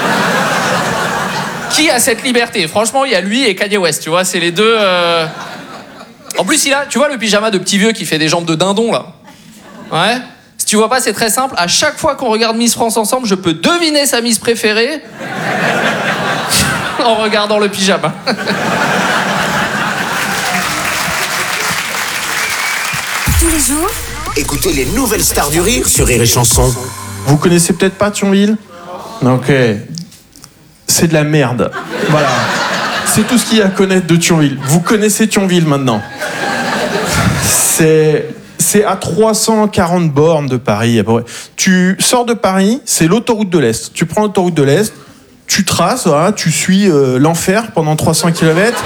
Qui a cette liberté? Franchement, il y a lui et Kanye West, tu vois, c'est les deux... Euh... En plus, il a, tu vois le pyjama de petit vieux qui fait des jambes de dindon, là? Ouais. Si tu vois pas, c'est très simple. À chaque fois qu'on regarde Miss France ensemble, je peux deviner sa Miss préférée en regardant le pyjama. Tous les jours, écoutez les nouvelles stars du rire sur Rire et Chanson. Vous connaissez peut-être pas Thionville? Ok. C'est de la merde. Voilà. C'est tout ce qu'il y a à connaître de Thionville. Vous connaissez Thionville maintenant. C'est... C'est à trois cent quarante bornes de Paris. Tu sors de Paris, c'est l'autoroute de l'Est. Tu prends l'autoroute de l'Est, tu traces, voilà, tu suis euh, l'enfer pendant trois cents kilomètres.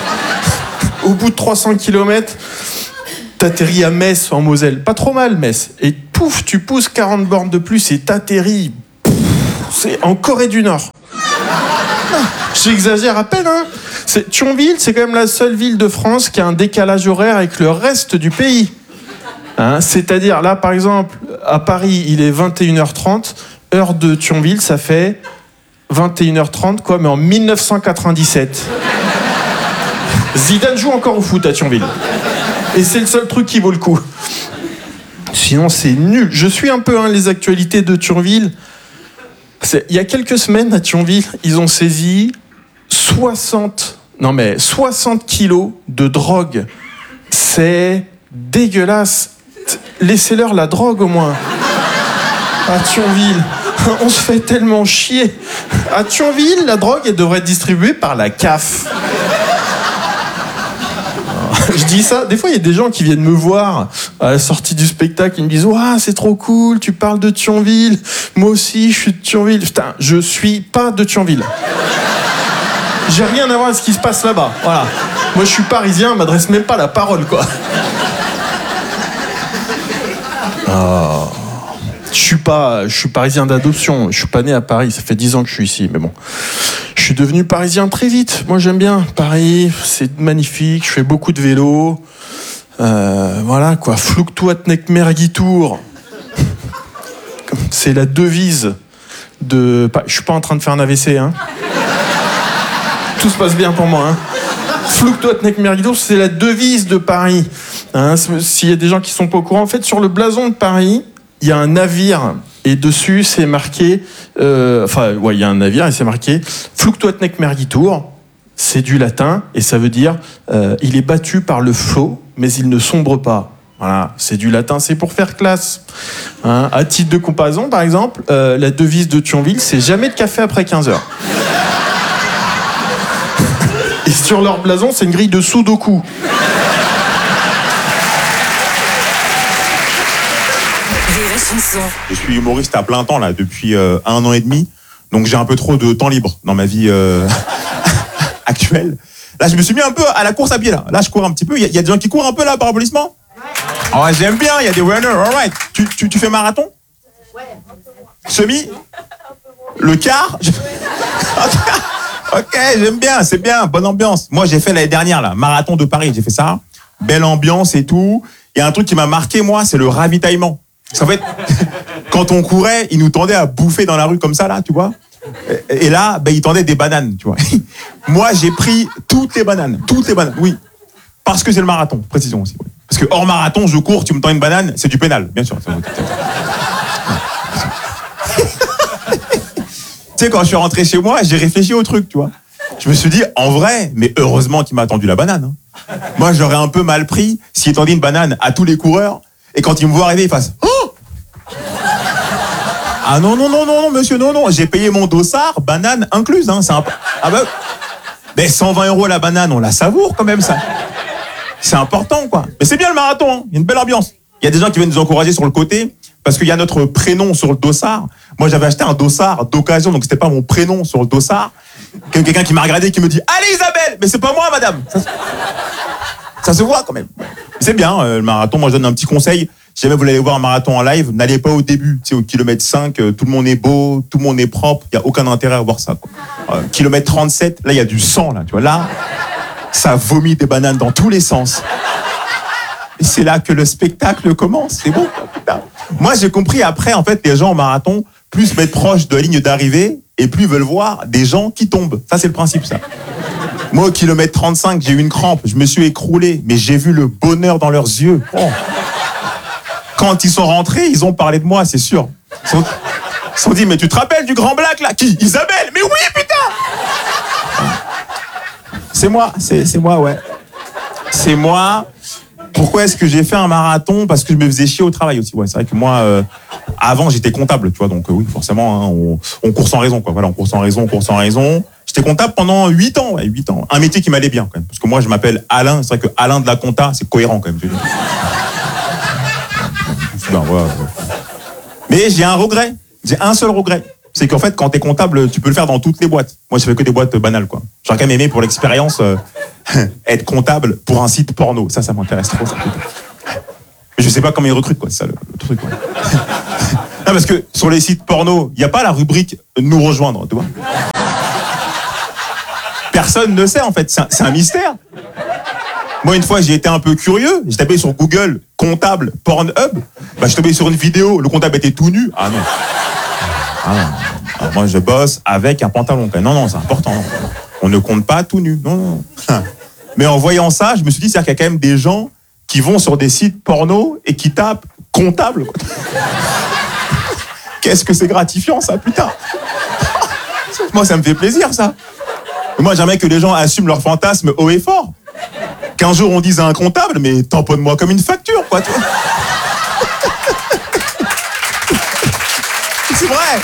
Au bout de trois cents kilomètres, t'atterris à Metz, en Moselle. Pas trop mal, Metz. Et pouf, tu pousses quarante bornes de plus et t'atterris. Pouf, c'est en Corée du Nord. J'exagère à peine, hein. C'est, Thionville, c'est quand même la seule ville de France qui a un décalage horaire avec le reste du pays. Hein, c'est-à-dire, là, par exemple, à Paris, il est vingt et une heures trente. Heure de Thionville, ça fait vingt et une heures trente, quoi, mais en mille neuf cent quatre-vingt-dix-sept. Zidane joue encore au foot à Thionville. Et c'est le seul truc qui vaut le coup. Sinon, c'est nul. Je suis un peu hein, les actualités de Thionville. C'est, il y a quelques semaines, à Thionville, ils ont saisi soixante, non mais soixante kilos de drogue. C'est dégueulasse. Laissez-leur la drogue au moins. À Thionville, on se fait tellement chier. À Thionville, la drogue, elle devrait être distribuée par la C A F. Je dis ça, des fois il y a des gens qui viennent me voir à la sortie du spectacle, ils me disent « Ouah, c'est trop cool, tu parles de Thionville, moi aussi je suis de Thionville. » Putain, je suis pas de Thionville. J'ai rien à voir avec ce qui se passe là-bas, voilà. Moi je suis parisien, on m'adresse même pas la parole, quoi. Oh. Je suis pas, je suis parisien d'adoption, je suis pas né à Paris, ça fait dix ans que je suis ici, mais bon. Je suis devenu parisien très vite. Moi, j'aime bien Paris, c'est magnifique. Je fais beaucoup de vélo. Euh, voilà, quoi. Fluktuat mergitur. C'est la devise de... Je suis pas en train de faire un A V C, hein. Tout se passe bien pour moi, hein. Fluktuat mergitur, c'est la devise de Paris. Hein, s'il y a des gens qui sont pas au courant, en fait, sur le blason de Paris, il y a un navire... Et dessus, c'est marqué... Euh, enfin, ouais, il y a un navire et c'est marqué « Fluctuat nec mergitur ». C'est du latin et ça veut dire euh, « Il est battu par le flot, mais il ne sombre pas ». Voilà, c'est du latin, c'est pour faire classe. Hein, à titre de comparaison, par exemple, euh, la devise de Thionville, c'est « Jamais de café après quinze heures ». Et sur leur blason, c'est une grille de sudoku. Je suis humoriste à plein temps là depuis euh, un an et demi, donc j'ai un peu trop de temps libre dans ma vie euh, actuelle. Là, je me suis mis un peu à la course à pied là. Là, je cours un petit peu. Il y, y a des gens qui courent un peu là par applaudissement. Oh, j'aime bien. Il y a des runners. Alright. Tu, tu, tu fais marathon? Ouais. Semi? Le quart? Ok, j'aime bien. C'est bien. Bonne ambiance. Moi, j'ai fait l'année dernière là, marathon de Paris. J'ai fait ça. Belle ambiance et tout. Il y a un truc qui m'a marqué moi, c'est le ravitaillement. Parce qu'en fait, quand on courait, ils nous tendaient à bouffer dans la rue comme ça, là, tu vois. Et là, ben, ils tendaient des bananes, tu vois. Moi, j'ai pris toutes les bananes. Toutes les bananes, oui. Parce que c'est le marathon, précision aussi. Oui. Parce que hors marathon, je cours, tu me tends une banane, c'est du pénal, bien sûr. Tu sais, quand je suis rentré chez moi, j'ai réfléchi au truc, tu vois. Je me suis dit, en vrai, mais heureusement qu'il m'a tendu la banane. Hein. Moi, j'aurais un peu mal pris s'il tendait une banane à tous les coureurs. Et quand il me voit arriver, il fasse « Oh !» Ah non, non, non, non, monsieur, non, non. J'ai payé mon dossard, banane incluse. Hein, c'est un... Ah bah... Mais cent vingt euros la banane, on la savoure quand même, ça. C'est important, quoi. Mais c'est bien le marathon, hein. Il y a une belle ambiance. Il y a des gens qui viennent nous encourager sur le côté, parce qu'il y a notre prénom sur le dossard. Moi, j'avais acheté un dossard d'occasion, donc c'était pas mon prénom sur le dossard. Quelqu'un qui m'a regardé et qui me dit « Allez Isabelle !» Mais c'est pas moi, madame. Ça... Ça se voit quand même. C'est bien, euh, le marathon. Moi, je donne un petit conseil. Si jamais vous voulez aller voir un marathon en live, n'allez pas au début. Tu sais, au kilomètre cinq, euh, tout le monde est beau, tout le monde est propre. Il n'y a aucun intérêt à voir ça. Quoi. Euh, kilomètre trente-sept, là, il y a du sang. Là, tu vois, là, ça vomit des bananes dans tous les sens. Et c'est là que le spectacle commence. C'est beau. Putain. Moi, j'ai compris après, en fait, les gens au marathon, plus se mettent proches de la ligne d'arrivée et plus veulent voir des gens qui tombent. Ça, c'est le principe, ça. Moi, au kilomètre trente-cinq, j'ai eu une crampe, je me suis écroulé, mais j'ai vu le bonheur dans leurs yeux. Oh. Quand ils sont rentrés, ils ont parlé de moi, c'est sûr. Ils se sont, sont dit, mais tu te rappelles du grand black, là? Qui? Isabelle? Mais oui, putain! C'est moi, c'est, c'est moi, ouais. C'est moi. Pourquoi est-ce que j'ai fait un marathon? Parce que je me faisais chier au travail aussi. Ouais, c'est vrai que moi, euh, avant, j'étais comptable, tu vois, donc euh, oui, forcément, hein, on, on court sans raison, quoi. Voilà, on court sans raison, on court sans raison. J'étais comptable pendant huit ans, ouais, huit ans. Un métier qui m'allait bien, quand même. Parce que moi, je m'appelle Alain. C'est vrai que Alain de la compta, c'est cohérent, quand même. Ben, ouais, ouais. Mais j'ai un regret. J'ai un seul regret. C'est qu'en fait, quand t'es comptable, tu peux le faire dans toutes les boîtes. Moi, je fais que des boîtes banales, quoi. J'aurais quand même aimé, pour l'expérience, euh, être comptable pour un site porno. Ça, ça m'intéresse trop. Ça. Je sais pas comment ils recrutent, quoi, c'est ça le, le truc. Quoi. Non, parce que sur les sites porno, il n'y a pas la rubrique nous rejoindre, tu vois. Personne ne sait, en fait, c'est un, c'est un mystère. Moi, une fois, j'ai été un peu curieux, j'ai tapé sur Google comptable Pornhub, bah, je suis tombé sur une vidéo, le comptable était tout nu. Ah non. Ah non. Alors, moi, je bosse avec un pantalon. Non, non, c'est important. On ne compte pas tout nu. Non, non. Mais en voyant ça, je me suis dit, c'est-à-dire qu'il y a quand même des gens qui vont sur des sites porno et qui tapent comptable. Quoi. Qu'est-ce que c'est gratifiant, ça, putain. Moi, ça me fait plaisir, ça. Et moi, j'aimerais que les gens assument leurs fantasmes haut et fort. Qu'un jour, on dise à un comptable, mais tamponne-moi comme une facture, quoi. Tu vois. C'est vrai.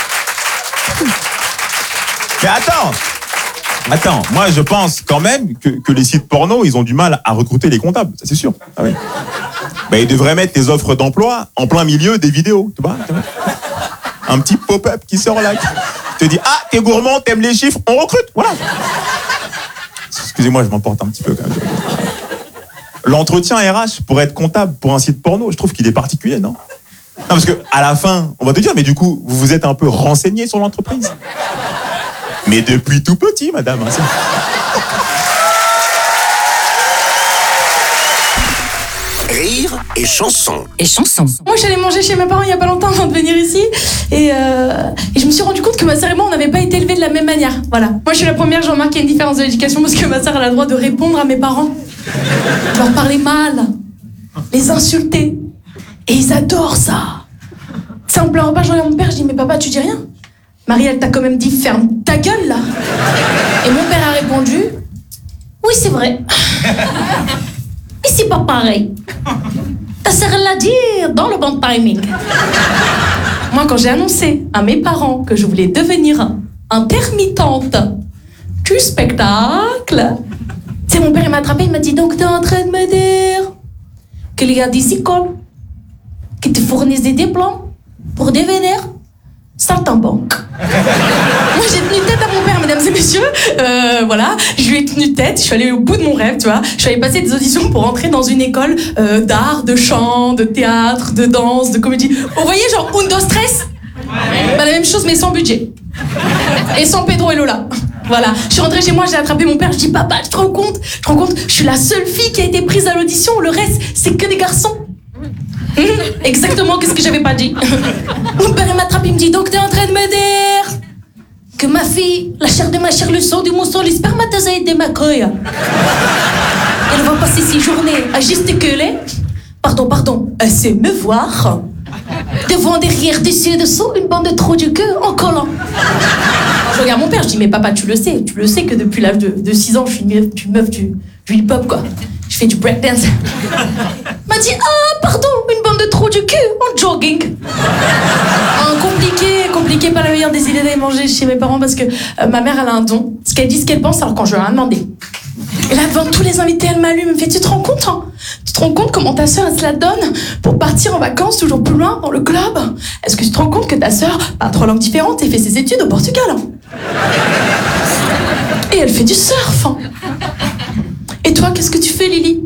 Mais attends. Attends, moi je pense quand même que, que les sites porno, ils ont du mal à recruter les comptables, ça c'est sûr. Ah oui. Ben, ils devraient mettre des offres d'emploi en plein milieu des vidéos, tu vois. Un petit pop-up qui sort là, qui te dit « Ah, t'es gourmand, t'aimes les chiffres, on recrute !» Voilà. Excusez-moi, je m'emporte un petit peu quand même. L'entretien R H pour être comptable pour un site porno, je trouve qu'il est particulier, non? Non, parce que à la fin, on va te dire, mais du coup, vous vous êtes un peu renseigné sur l'entreprise. Mais depuis tout petit, madame. Hein, Rire et chanson. Et chanson. Moi, je suis allée manger chez mes parents il y a pas longtemps avant de venir ici. Et, euh, et je me suis rendu compte que ma sœur et moi, on n'avait pas été élevés de la même manière. Voilà. Moi, je suis la première, j'ai remarqué une différence de l'éducation parce que ma sœur, elle a le droit de répondre à mes parents. De leur parler mal, les insulter. Et ils adorent ça. C'est en plein repas, je regarde mon père, je dis, mais papa, tu dis rien? Marie, elle t'a quand même dit, ferme ta gueule, là. Et mon père a répondu, oui, c'est vrai. Mais c'est pas pareil. Ta sœur l'a dit dans le bon timing. Moi, quand j'ai annoncé à mes parents que je voulais devenir intermittente du spectacle, c'est mon père, il m'a attrapé, il m'a dit, donc t'es en train de me dire qu'il y a des écoles qui te fournissent des diplômes pour devenir saltimbanque. Moi, j'ai tenu tête à mon père, mesdames et messieurs. Euh, voilà, je lui ai tenu tête. Je suis allée au bout de mon rêve, tu vois. Je suis allée passer des auditions pour entrer dans une école euh, d'art, de chant, de théâtre, de danse, de comédie. Vous voyez, genre Undo Stress. Bah, la même chose, mais sans budget. Et sans Pedro et Lola. Voilà. Je suis rentrée chez moi, j'ai attrapé mon père. Je dis, papa, tu te rends compte? Je te rends compte? Je suis la seule fille qui a été prise à l'audition. Le reste, c'est que des garçons. Exactement, qu'est-ce que j'avais pas dit? Mon père m'attrape, il me dit, donc t'es en train de me dire que ma fille, la chair de ma chair, le sang du mousson, les spermatozoïdes de ma couille, elle va passer ses journées à gesticuler, pardon, pardon, à se me voir, devant, derrière, dessus, dessous, une bande de trous du cul en collant. Je regarde mon père, je dis, mais papa, tu le sais, tu le sais que depuis l'âge de, de six ans, je suis une meuf, une meuf du, du hip-hop, quoi. Je fais du breakdance. Il m'a dit, ah, pardon, une bande de trous du cul en jogging. Ah, compliqué, compliqué, pas la meilleure des idées d'aller manger chez mes parents parce que euh, ma mère, elle a un don. Ce qu'elle dit, ce qu'elle pense, alors quand je lui ai rien demandé. Et là, devant tous les invités, elle m'allume, elle me fait, tu te rends compte, hein? Tu te rends compte comment ta sœur, elle se la donne pour partir en vacances toujours plus loin dans le club? Est-ce que tu te rends compte que ta sœur parle trois langues différentes et fait ses études au Portugal, hein? Et elle fait du surf, hein? Et toi, qu'est-ce que tu fais, Lily?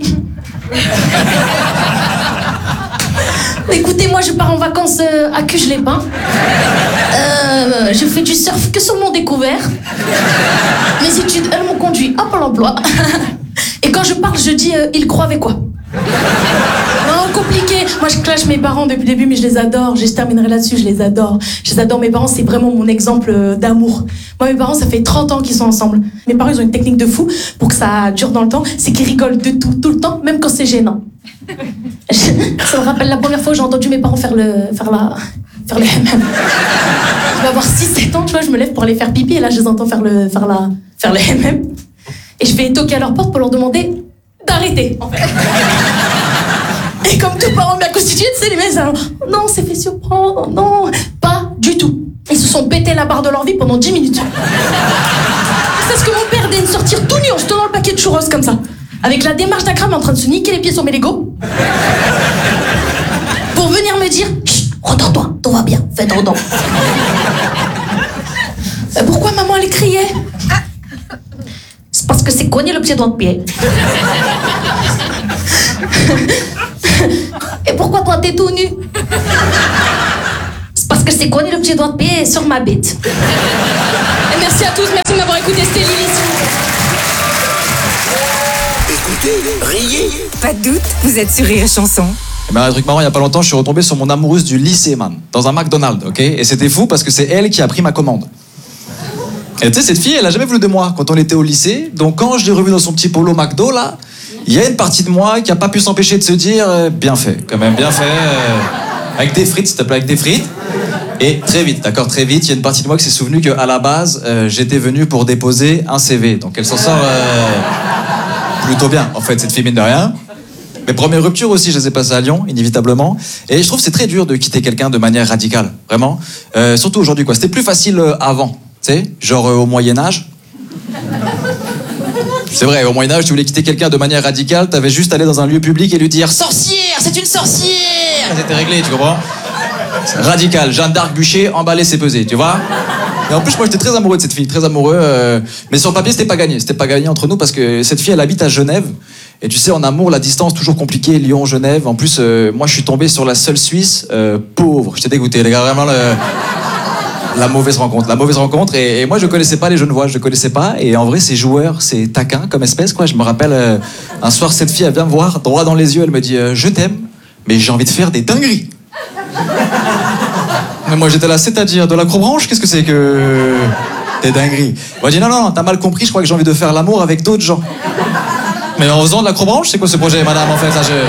Écoutez, moi, je pars en vacances euh, à Cuges-les-Pins. Euh, je fais du surf que sur mon découvert. Mes études, elles m'ont conduit à Pôle emploi. Et quand je parle, je dis, euh, ils croient avec quoi? Non, compliqué. Moi, je clash mes parents depuis le début, mais je les adore. Je terminerai là-dessus, je les adore. Je les adore. Mes parents, c'est vraiment mon exemple d'amour. Moi, mes parents, ça fait trente ans qu'ils sont ensemble. Mes parents, ils ont une technique de fou pour que ça dure dans le temps. C'est qu'ils rigolent de tout, tout le temps, même quand c'est gênant. Ça me rappelle la première fois où j'ai entendu mes parents faire le... faire la... faire le M M. Je vais avoir six sept ans, tu vois, je me lève pour aller faire pipi, et là, je les entends faire le... faire la... faire le M M. Et je vais toquer à leur porte pour leur demander d'arrêter, en fait. Et comme tout parent bien constitué, tu sais, les mecs, alors, non, c'est fait surprendre, non, pas du tout. Ils se sont pété la barre de leur vie pendant dix minutes. C'est ce que mon père daigne sortir tout nu en se tenant le paquet de churros comme ça. Avec la démarche d'un crâne en train de se niquer les pieds sur mes Legos. Pour venir me dire, chut, redors-toi, tout va bien, fais ton don. Euh, pourquoi maman elle criait? C'est parce que c'est cogné le pied dans le pied. Et pourquoi toi t'es tout nu? C'est parce que c'est connu le petit doigt de pied sur ma bite. Et merci à tous, merci de m'avoir écouté, c'était Lily. Écoutez, riez. Pas de doute, vous êtes sur Rire et Chanson. Eh ben, un truc marrant, il y a pas longtemps, je suis retombé sur mon amoureuse du lycée, man, dans un McDonald's, ok? Et c'était fou parce que c'est elle qui a pris ma commande. Et tu sais, cette fille, elle a jamais voulu de moi quand on était au lycée. Donc quand je l'ai revue dans son petit polo McDo, là, il y a une partie de moi qui a pas pu s'empêcher de se dire euh, bien fait, quand même, bien fait. Euh, avec des frites, s'il te plaît, avec des frites. Et très vite, d'accord, très vite, il y a une partie de moi qui s'est souvenu qu'à la base, euh, j'étais venu pour déposer un C V. Donc elle s'en sort euh, plutôt bien, en fait, cette fille, mine de rien. Mes premières ruptures aussi, je les ai passées à Lyon, inévitablement. Et je trouve que c'est très dur de quitter quelqu'un de manière radicale, vraiment. Euh, surtout aujourd'hui, quoi. C'était plus facile euh, avant, tu sais, genre euh, au Moyen-Âge. C'est vrai, au Moyen-Âge, tu voulais quitter quelqu'un de manière radicale, t'avais juste à aller dans un lieu public et lui dire « Sorcière, c'est une sorcière !» C'était réglé, tu comprends? Radical, Jeanne d'Arc bûcher, emballer, c'est pesé, tu vois? Et en plus, moi, j'étais très amoureux de cette fille, très amoureux. Euh, mais sur le papier, c'était pas gagné. C'était pas gagné entre nous parce que cette fille, elle habite à Genève. Et tu sais, en amour, la distance, toujours compliquée. Lyon, Genève. En plus, euh, moi, je suis tombé sur la seule Suisse euh, pauvre. J'étais dégoûté, les gars. Vraiment, le... la mauvaise rencontre. La mauvaise rencontre. Et, et moi, je connaissais pas les Genevois. Je connaissais pas. Et en vrai, ces joueurs, c'est taquin comme espèce, quoi. Je me rappelle, euh, un soir, cette fille, elle vient me voir, droit dans les yeux. Elle me dit euh, je t'aime, mais j'ai envie de faire des dingueries. Mais moi j'étais là, c'est-à-dire de l'acrobranche, qu'est-ce que c'est que des dingueries? Moi je dis non, non, non, t'as mal compris, je crois que j'ai envie de faire l'amour avec d'autres gens. Mais en faisant de l'acrobranche, c'est quoi ce projet, madame, en fait, ça, je...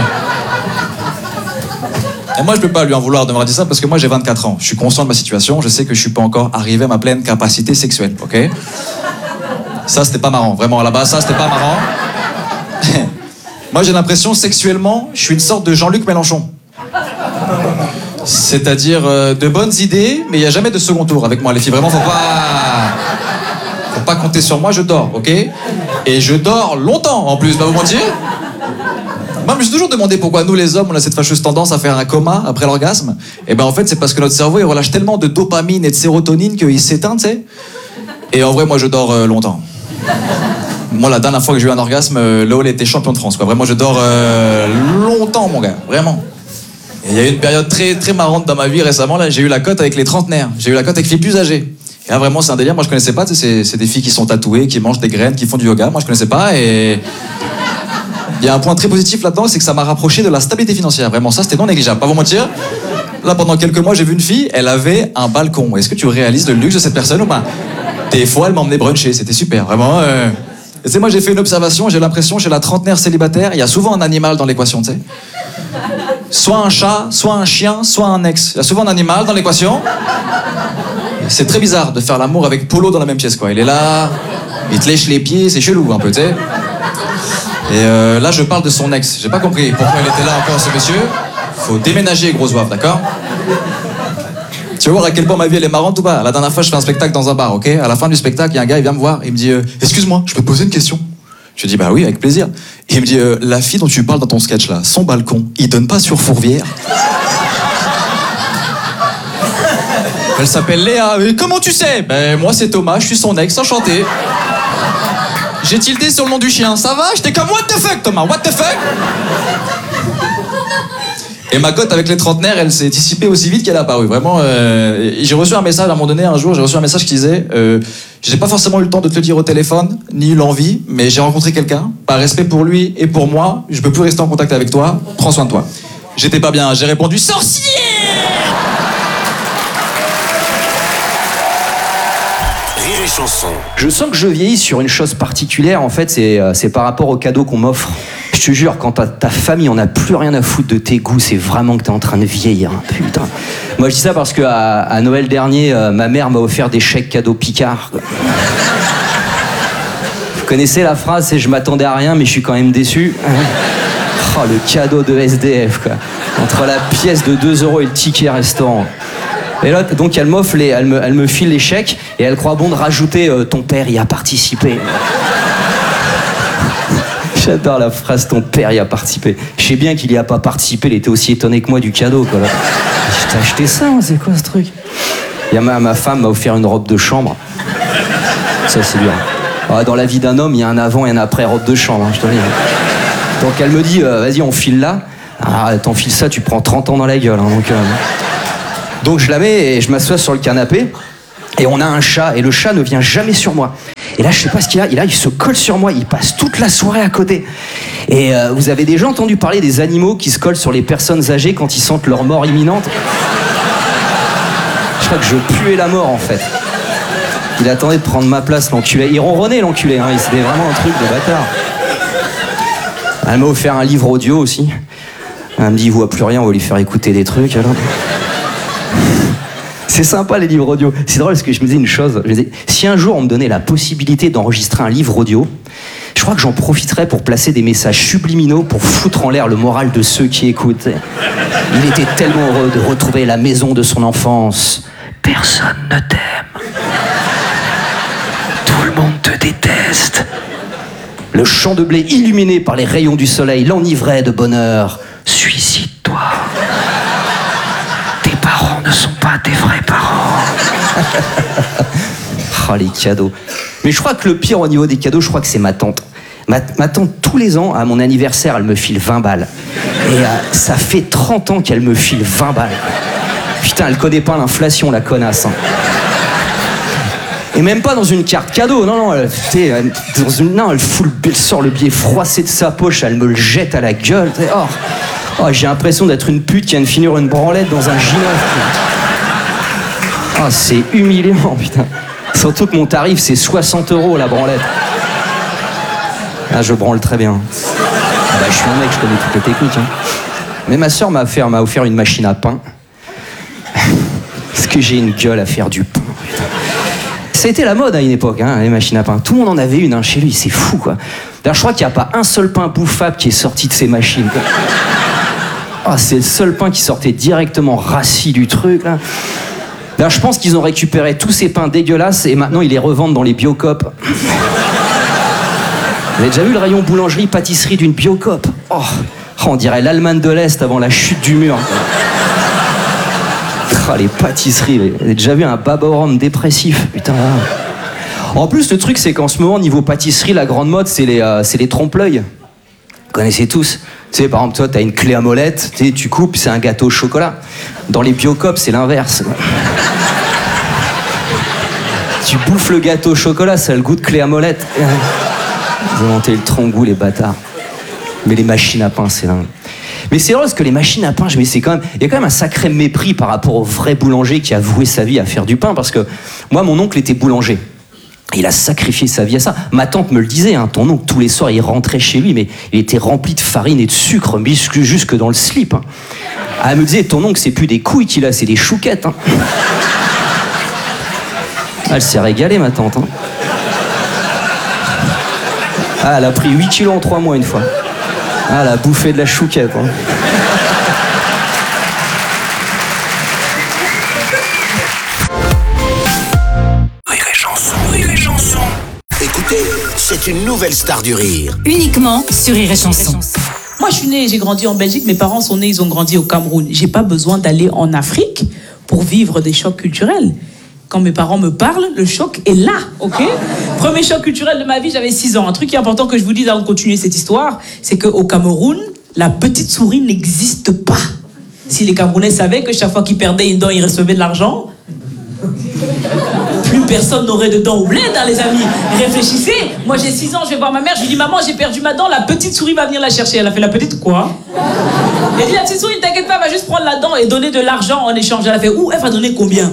Et moi je peux pas lui en vouloir de m'avoir dit ça parce que moi j'ai vingt-quatre ans, je suis conscient de ma situation, je sais que je suis pas encore arrivé à ma pleine capacité sexuelle, ok? Ça c'était pas marrant, vraiment à la base, ça c'était pas marrant. Moi j'ai l'impression sexuellement, je suis une sorte de Jean-Luc Mélenchon. C'est-à-dire euh, de bonnes idées, mais il n'y a jamais de second tour avec moi, les filles. Vraiment, faut pas... faut pas compter sur moi, je dors, ok? Et je dors longtemps, en plus, pas vous mentir. Moi, je me suis toujours demandé pourquoi nous, les hommes, on a cette fâcheuse tendance à faire un coma après l'orgasme. Et ben en fait, c'est parce que notre cerveau, il relâche tellement de dopamine et de sérotonine qu'il s'éteint, tu sais. Et en vrai, moi, je dors euh, longtemps. Moi, la dernière fois que j'ai eu un orgasme, euh, Léo était champion de France, quoi. Vraiment, je dors euh, longtemps, mon gars, vraiment. Et il y a eu une période très, très marrante dans ma vie récemment, là, j'ai eu la cote avec les trentenaires. J'ai eu la cote avec les plus âgés. Et là, vraiment, c'est un délire. Moi, je connaissais pas. C'est, c'est des filles qui sont tatouées, qui mangent des graines, qui font du yoga. Moi, je connaissais pas. Et il y a un point très positif là-dedans, c'est que ça m'a rapproché de la stabilité financière. Vraiment, ça, c'était non négligeable. Pas vous mentir. Là, pendant quelques mois, j'ai vu une fille, elle avait un balcon. Est-ce que tu réalises le luxe de cette personne ou pas? Des fois, elle m'emmenait bruncher. C'était super, vraiment. Euh... Et tu sais, moi, j'ai fait une observation. J'ai l'impression, chez la trentenaire célibataire, il y a souvent un animal dans l'équation, tu sais. Soit un chat, soit un chien, soit un ex. Il y a souvent un animal dans l'équation. C'est très bizarre de faire l'amour avec Polo dans la même pièce, quoi. Il est là, il te lèche les pieds, c'est chelou un peu, tu sais. Et euh, là, je parle de son ex. J'ai pas compris pourquoi il était là encore, ce monsieur. Faut déménager, gros zouave, d'accord? Tu vas voir à quel point ma vie elle est marrante ou pas? La dernière fois, je fais un spectacle dans un bar, ok? À la fin du spectacle, il y a un gars, il vient me voir, il me dit euh, excuse-moi, je peux te poser une question? Je dis bah oui, avec plaisir. Et il me dit euh, la fille dont tu parles dans ton sketch là, son balcon, il donne pas sur Fourvière? Elle s'appelle Léa. Mais comment tu sais? Ben moi c'est Thomas, je suis son ex, enchanté. J'ai tilté sur le nom du chien, ça va? J'étais comme what the fuck Thomas, what the fuck? Et ma cote avec les trentenaires, elle s'est dissipée aussi vite qu'elle est apparue. Vraiment, euh, j'ai reçu un message à un moment donné, un jour, j'ai reçu un message qui disait euh, j'ai pas forcément eu le temps de te le dire au téléphone, ni eu l'envie, mais j'ai rencontré quelqu'un, par respect pour lui et pour moi, je peux plus rester en contact avec toi, prends soin de toi. J'étais pas bien, j'ai répondu sorcier! Rire et Chanson. Je sens que je vieillis sur une chose particulière, en fait, c'est, euh, c'est par rapport aux cadeaux qu'on m'offre. Je te jure, quand ta, ta famille en a plus rien à foutre de tes goûts, c'est vraiment que t'es en train de vieillir. Hein. Putain. Moi, je dis ça parce que à, à Noël dernier, euh, ma mère m'a offert des chèques cadeaux Picard. Quoi. Vous connaissez la phrase, c'est je m'attendais à rien, mais je suis quand même déçu. Oh, le cadeau de S D F, quoi. Entre la pièce de deux euros et le ticket restaurant. Et là, donc, elle m'offre les, elle me, elle me file les chèques et elle croit bon de rajouter euh, ton père y a participé. J'adore la phrase ton père y a participé. Je sais bien qu'il y a pas participé, il était aussi étonné que moi du cadeau, quoi. Là. Je t'ai acheté ça, c'est quoi ce truc? Et ma, ma femme m'a offert une robe de chambre. Ça, c'est bien. Ah, dans la vie d'un homme, il y a un avant et un après robe de chambre, hein, je te le dis. Donc elle me dit, euh, vas-y, on file là. Ah, t'enfiles ça, tu prends trente ans dans la gueule. Hein, donc, euh... donc je la mets et je m'assois sur le canapé. Et on a un chat, et le chat ne vient jamais sur moi. Et là, je sais pas ce qu'il a, et là, il se colle sur moi, il passe toute la soirée à côté. Et euh, vous avez déjà entendu parler des animaux qui se collent sur les personnes âgées quand ils sentent leur mort imminente? Je crois que je puais la mort, en fait. Il attendait de prendre ma place, l'enculé. Il ronronnait, l'enculé, hein. C'était vraiment un truc de bâtard. Elle m'a offert un livre audio aussi. Elle me dit, il voit plus rien, on va lui faire écouter des trucs, alors. C'est sympa les livres audio. C'est drôle parce que je me disais une chose. Je me disais, si un jour on me donnait la possibilité d'enregistrer un livre audio, je crois que j'en profiterais pour placer des messages subliminaux pour foutre en l'air le moral de ceux qui écoutent. Il était tellement heureux de retrouver la maison de son enfance. Personne ne t'aime. Tout le monde te déteste. Le champ de blé illuminé par les rayons du soleil l'enivrait de bonheur. Suicide-toi. Tes parents ne sont pas tes vrais parents. Oh, les cadeaux. Mais je crois que le pire au niveau des cadeaux, je crois que c'est ma tante. Ma, ma tante, tous les ans, à mon anniversaire, elle me file vingt balles. Et euh, ça fait trente ans qu'elle me file vingt balles. Putain, elle connaît pas l'inflation, la connasse. Hein. Et même pas dans une carte cadeau, non, non, elle, elle, dans une, non, elle, fout le, elle sort le billet froissé de sa poche, elle me le jette à la gueule. Oh, oh, j'ai l'impression d'être une pute qui vient de finir une branlette dans un gymnase. Oh, c'est humiliant, putain. Surtout que mon tarif, c'est soixante euros la branlette. Ah, je branle très bien. Bah, je suis un mec, je connais toutes les techniques. Hein. Mais ma soeur m'a offert, m'a offert une machine à pain. Parce que j'ai une gueule à faire du pain, putain. Ça a été la mode à une époque, hein, les machines à pain. Tout le monde en avait une hein, chez lui, c'est fou, quoi. D'ailleurs, je crois qu'il n'y a pas un seul pain bouffable qui est sorti de ces machines, quoi. Oh, c'est le seul pain qui sortait directement rassis du truc, là. D'ailleurs, je pense qu'ils ont récupéré tous ces pains dégueulasses et maintenant ils les revendent dans les Biocop. Vous avez déjà vu le rayon boulangerie-pâtisserie d'une Biocop? Oh, on dirait l'Allemagne de l'Est avant la chute du mur. Oh, les pâtisseries, vous avez déjà vu un baba au rhum dépressif? Putain. En plus, le truc, c'est qu'en ce moment, niveau pâtisserie, la grande mode, c'est les, euh, c'est les trompe-l'œil. Vous connaissez tous. Tu sais, par exemple, toi, t'as une clé à molette, tu sais, tu coupes, c'est un gâteau au chocolat. Dans les Biocop, c'est l'inverse. Tu bouffes le gâteau au chocolat, ça a le goût de clé à molette. Ils ont inventé le tronc-goût, les bâtards. Mais les machines à pain, c'est dingue. Mais c'est vrai parce que les machines à pain, je me dis, c'est quand même, il y a quand même un sacré mépris par rapport au vrai boulanger qui a voué sa vie à faire du pain. Parce que moi, mon oncle était boulanger. Il a sacrifié sa vie à ça. Ma tante me le disait, hein, ton oncle, tous les soirs, il rentrait chez lui, mais il était rempli de farine et de sucre, jusque dans le slip. Hein. Ah, elle me disait, ton oncle, c'est plus des couilles qu'il a, c'est des chouquettes. Hein. Ah, elle s'est régalée, ma tante. Hein. Ah, elle a pris huit kilos en trois mois une fois. Ah, elle a bouffé de la chouquette. Hein. Rire et chanson, rire et chanson. Écoutez, c'est une nouvelle star du rire. Uniquement sur Rire et Chanson. Moi, je suis née, j'ai grandi en Belgique. Mes parents sont nés, ils ont grandi au Cameroun. J'ai pas besoin d'aller en Afrique pour vivre des chocs culturels. Quand mes parents me parlent, le choc est là, ok? Premier choc culturel de ma vie, j'avais six ans. Un truc qui est important que je vous dise avant de continuer cette histoire, c'est qu'au Cameroun, la petite souris n'existe pas. Si les Camerounais savaient que chaque fois qu'ils perdaient une dent, ils recevaient de l'argent, plus personne n'aurait de dents au bled, hein, les amis. Réfléchissez. Moi, j'ai six ans, je vais voir ma mère, je lui dis, maman, j'ai perdu ma dent, la petite souris va venir la chercher. Elle a fait, la petite quoi? Elle dit, la petite souris, ne t'inquiète pas, elle va juste prendre la dent et donner de l'argent en échange. Elle a fait, où? Elle va donner combien?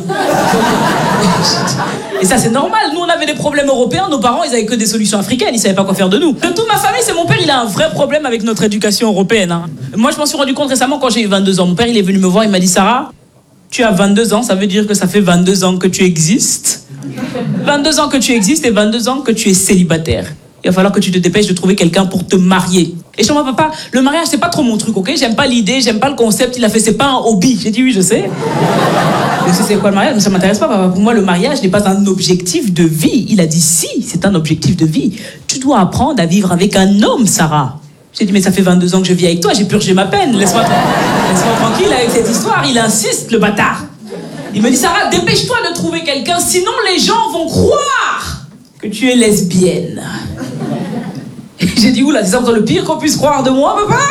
Et ça, c'est normal. Nous, on avait des problèmes européens. Nos parents, ils avaient que des solutions africaines. Ils savaient pas quoi faire de nous. De toute ma famille, c'est mon père. Il a un vrai problème avec notre éducation européenne. Hein. Moi, je m'en suis rendu compte récemment quand j'ai eu vingt-deux ans. Mon père, il est venu me voir. Il m'a dit, Sarah, tu as vingt-deux ans. Ça veut dire que ça fait vingt-deux ans que tu existes. vingt-deux ans que tu existes et vingt-deux ans que tu es célibataire. Il va falloir que tu te dépêches de trouver quelqu'un pour te marier. Et chez moi, papa, le mariage, c'est pas trop mon truc, ok? J'aime pas l'idée, j'aime pas le concept. Il a fait, c'est pas un hobby. J'ai dit, oui, je sais. Je sais c'est quoi le mariage, mais ça m'intéresse pas, papa. Pour moi, le mariage n'est pas un objectif de vie. Il a dit, si, c'est un objectif de vie. Tu dois apprendre à vivre avec un homme, Sarah. J'ai dit, mais ça fait vingt-deux ans que je vis avec toi, j'ai purgé ma peine. Laisse-moi laisse-moi tranquille avec cette histoire. Il insiste, le bâtard. Il me dit, Sarah, dépêche-toi de trouver quelqu'un, sinon les gens vont croire que tu es lesbienne. J'ai dit, oula, c'est ça le pire qu'on puisse croire de moi, papa?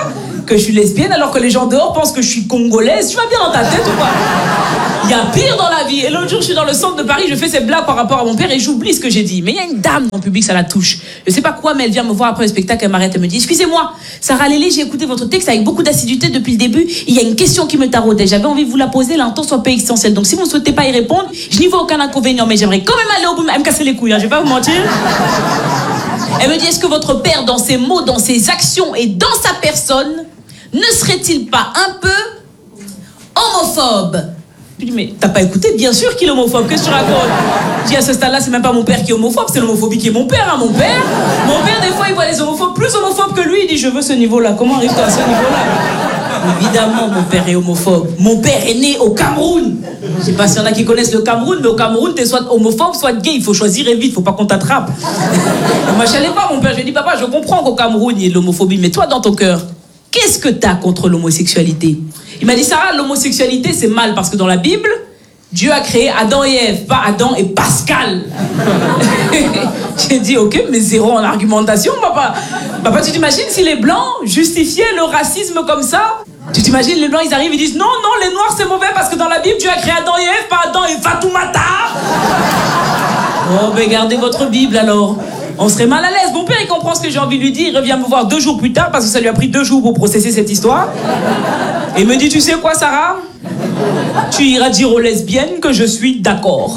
que je suis lesbienne alors que les gens dehors pensent que je suis congolaise. Tu vas bien dans ta tête ou pas? Il y a pire dans la vie. Et l'autre jour, je suis dans le centre de Paris, je fais ces blagues par rapport à mon père et j'oublie ce que j'ai dit. Mais il y a une dame dans le public, ça la touche. Je sais pas quoi, mais elle vient me voir après le spectacle, elle m'arrête, elle me dit: excusez-moi, Sarah Lélé, j'ai écouté votre texte avec beaucoup d'assiduité depuis le début. Il y a une question qui me taraudait. J'avais envie de vous la poser, l'intention soit pas essentielle. Donc si vous ne souhaitez pas y répondre, je n'y vois aucun inconvénient, mais j'aimerais quand même aller au bout, elle me casser les couilles, hein, je vais pas vous mentir. Elle me dit: est-ce que votre père, dans ses mots, dans ses actions et dans sa personne, ne serait-il pas un peu homophobe? Je lui dis: mais t'as pas écouté? Bien sûr qu'il est homophobe, qu'est-ce que tu racontes? Je dis: à ce stade-là, c'est même pas mon père qui est homophobe, c'est l'homophobie qui est mon père, hein, mon père. Mon père, des fois, il voit les homophobes plus homophobes que lui, il dit: je veux ce niveau-là. Comment arrive-t-on à ce niveau-là? Évidemment, mon père est homophobe. Mon père est né au Cameroun. Je sais pas s'il y en a qui connaissent le Cameroun, mais au Cameroun, t'es soit homophobe, soit gay. Il faut choisir et vite, faut pas qu'on t'attrape. Moi, je savais pas, mon père. Je lui ai dit: papa, je comprends qu'au Cameroun, il y ait de l'homophobie, mais toi, dans ton cœur, qu'est-ce que t'as contre l'homosexualité? Il m'a dit: Sarah, l'homosexualité, c'est mal parce que dans la Bible, Dieu a créé Adam et Ève, pas Adam et Pascal. J'ai dit: ok, mais zéro en argumentation, papa. Papa, tu t'imagines si les Blancs justifiaient le racisme comme ça? Tu t'imagines, les Blancs, ils arrivent, ils disent: non, non, les Noirs, c'est mauvais parce que dans la Bible, Dieu a créé Adam et Ève, pas Adam et Fatoumata. Oh, ben gardez votre Bible alors. On serait mal à l'aise. Mon père, il comprend ce que j'ai envie de lui dire. Il revient me voir deux jours plus tard parce que ça lui a pris deux jours pour processer cette histoire. Et il me dit: tu sais quoi, Sarah? Tu iras dire aux lesbiennes que je suis d'accord.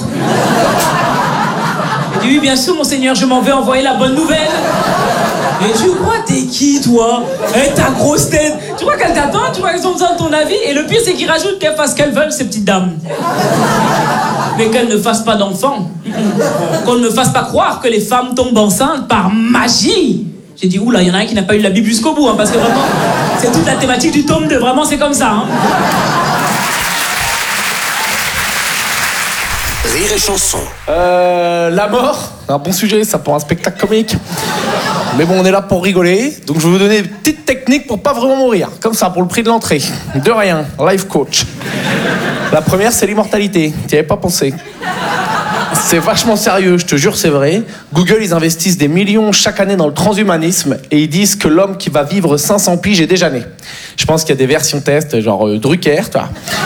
Il dit: oui, bien sûr, monseigneur, je m'en vais envoyer la bonne nouvelle. Et tu crois, t'es qui, toi? Eh, ta grosse tête. Tu crois qu'elle t'attend? Tu crois qu'elles ont besoin de ton avis? Et le pire, c'est qu'ils rajoutent qu'elles fassent ce qu'elles veulent, ces petites dames. Mais qu'elles ne fassent pas d'enfants. Qu'on ne me fasse pas croire que les femmes tombent enceintes par magie. J'ai dit: oula, il y en a un qui n'a pas eu la Bible jusqu'au bout, hein, parce que vraiment, c'est toute la thématique du tome deux. Vraiment, c'est comme ça. Hein. Rire et chanson. Euh, la mort, un bon sujet, ça pour un spectacle comique. Mais bon, on est là pour rigoler, donc je vais vous donner une petite technique pour pas vraiment mourir. Comme ça, pour le prix de l'entrée. De rien, life coach. La première, c'est l'immortalité. T'y avais pas pensé. C'est vachement sérieux, je te jure, c'est vrai. Google, ils investissent des millions chaque année dans le transhumanisme et ils disent que l'homme qui va vivre cinq cents piges est déjà né. Je pense qu'il y a des versions test, genre euh, Drucker, tu vois.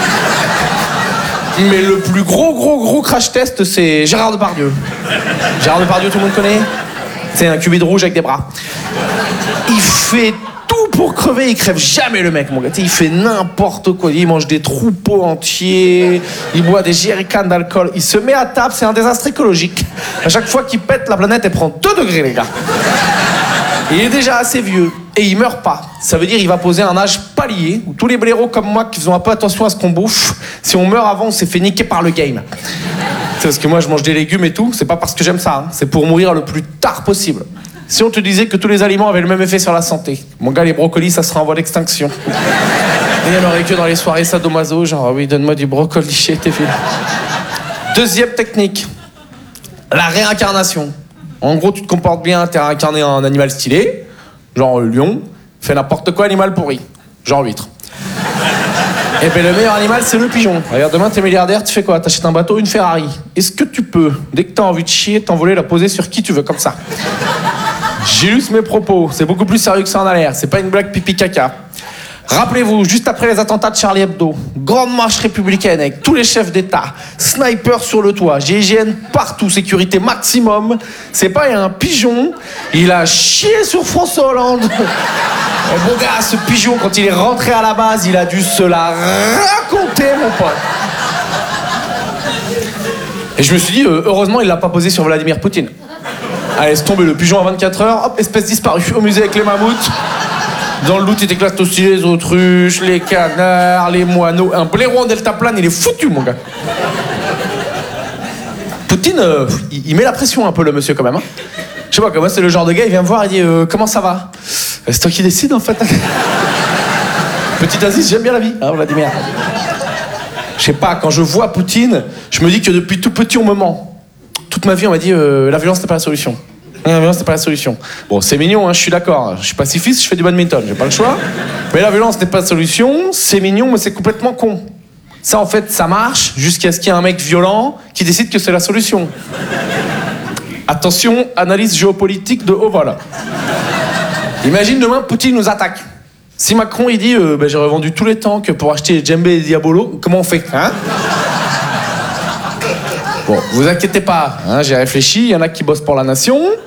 Mais le plus gros, gros, gros crash test, c'est Gérard Depardieu. Gérard Depardieu, tout le monde connaît? C'est un cubide rouge avec des bras. Il fait tout pour crever, il crève jamais le mec, mon gars. Il fait n'importe quoi. Il mange des troupeaux entiers, il boit des jerrycans d'alcool, il se met à table, c'est un désastre écologique. À chaque fois qu'il pète, la planète, elle prend deux degrés, les gars. Il est déjà assez vieux et il meurt pas. Ça veut dire qu'il va poser un âge palier où tous les blaireaux comme moi qui faisons un peu attention à ce qu'on bouffe, si on meurt avant, on s'est fait niquer par le game. C'est parce que moi je mange des légumes et tout, c'est pas parce que j'aime ça, hein. C'est pour mourir le plus tard possible. Si on te disait que tous les aliments avaient le même effet sur la santé, mon gars, les brocolis, ça serait en voie d'extinction. Et il y en aurait que dans les soirées sadomaso, genre oui, donne-moi du brocoli chez tes filles. Deuxième technique, la réincarnation. En gros, tu te comportes bien, t'es réincarné en animal stylé, genre euh, lion, fais n'importe quoi, animal pourri, genre huître. Et ben le meilleur animal, c'est le pigeon. Regarde, demain, t'es milliardaire, tu fais quoi? T'achètes un bateau, une Ferrari. Est-ce que tu peux, dès que t'as envie de chier, t'envoler, la poser sur qui tu veux, comme ça? J'illustre mes propos, c'est beaucoup plus sérieux que ça en a l'air, c'est pas une blague pipi-caca. Rappelez-vous, juste après les attentats de Charlie Hebdo, grande marche républicaine avec tous les chefs d'État, sniper sur le toit, G I G N partout, sécurité maximum. C'est pas un pigeon, il a chié sur François Hollande. Et bon gars, ce pigeon, quand il est rentré à la base, il a dû se la raconter, mon pote. Et je me suis dit, euh, heureusement, il l'a pas posé sur Vladimir Poutine. Allez, laisse tomber le pigeon à vingt-quatre heures, hop, espèce disparue au musée avec les mammouths. Dans le loot, il éclate aussi les autruches, les canards, les moineaux. Un blaireau en deltaplane, il est foutu, mon gars. Poutine, euh, il, il met la pression un peu, le monsieur, quand même. Hein. Je sais pas, comment c'est le genre de gars, il vient me voir et dit euh, comment ça va? C'est toi qui décides, en fait. Petite Aziz, j'aime bien la vie, hein, Vladimir. Je sais pas, quand je vois Poutine, je me dis que depuis tout petit, on me ment. Toute ma vie, on m'a dit euh, la violence n'est pas la solution. La violence, c'est pas la solution. Bon, c'est mignon, hein, je suis d'accord. Je suis pacifiste, je fais du badminton, j'ai pas le choix. Mais la violence n'est pas la solution, c'est mignon, mais c'est complètement con. Ça, en fait, ça marche jusqu'à ce qu'il y ait un mec violent qui décide que c'est la solution. Attention, analyse géopolitique de haut vol. Imagine demain, Poutine nous attaque. Si Macron il dit euh, bah, j'ai revendu tous les tanks pour acheter Djembe et Diabolo, comment on fait hein? Bon, vous inquiétez pas, hein, j'ai réfléchi, il y en a qui bossent pour la nation.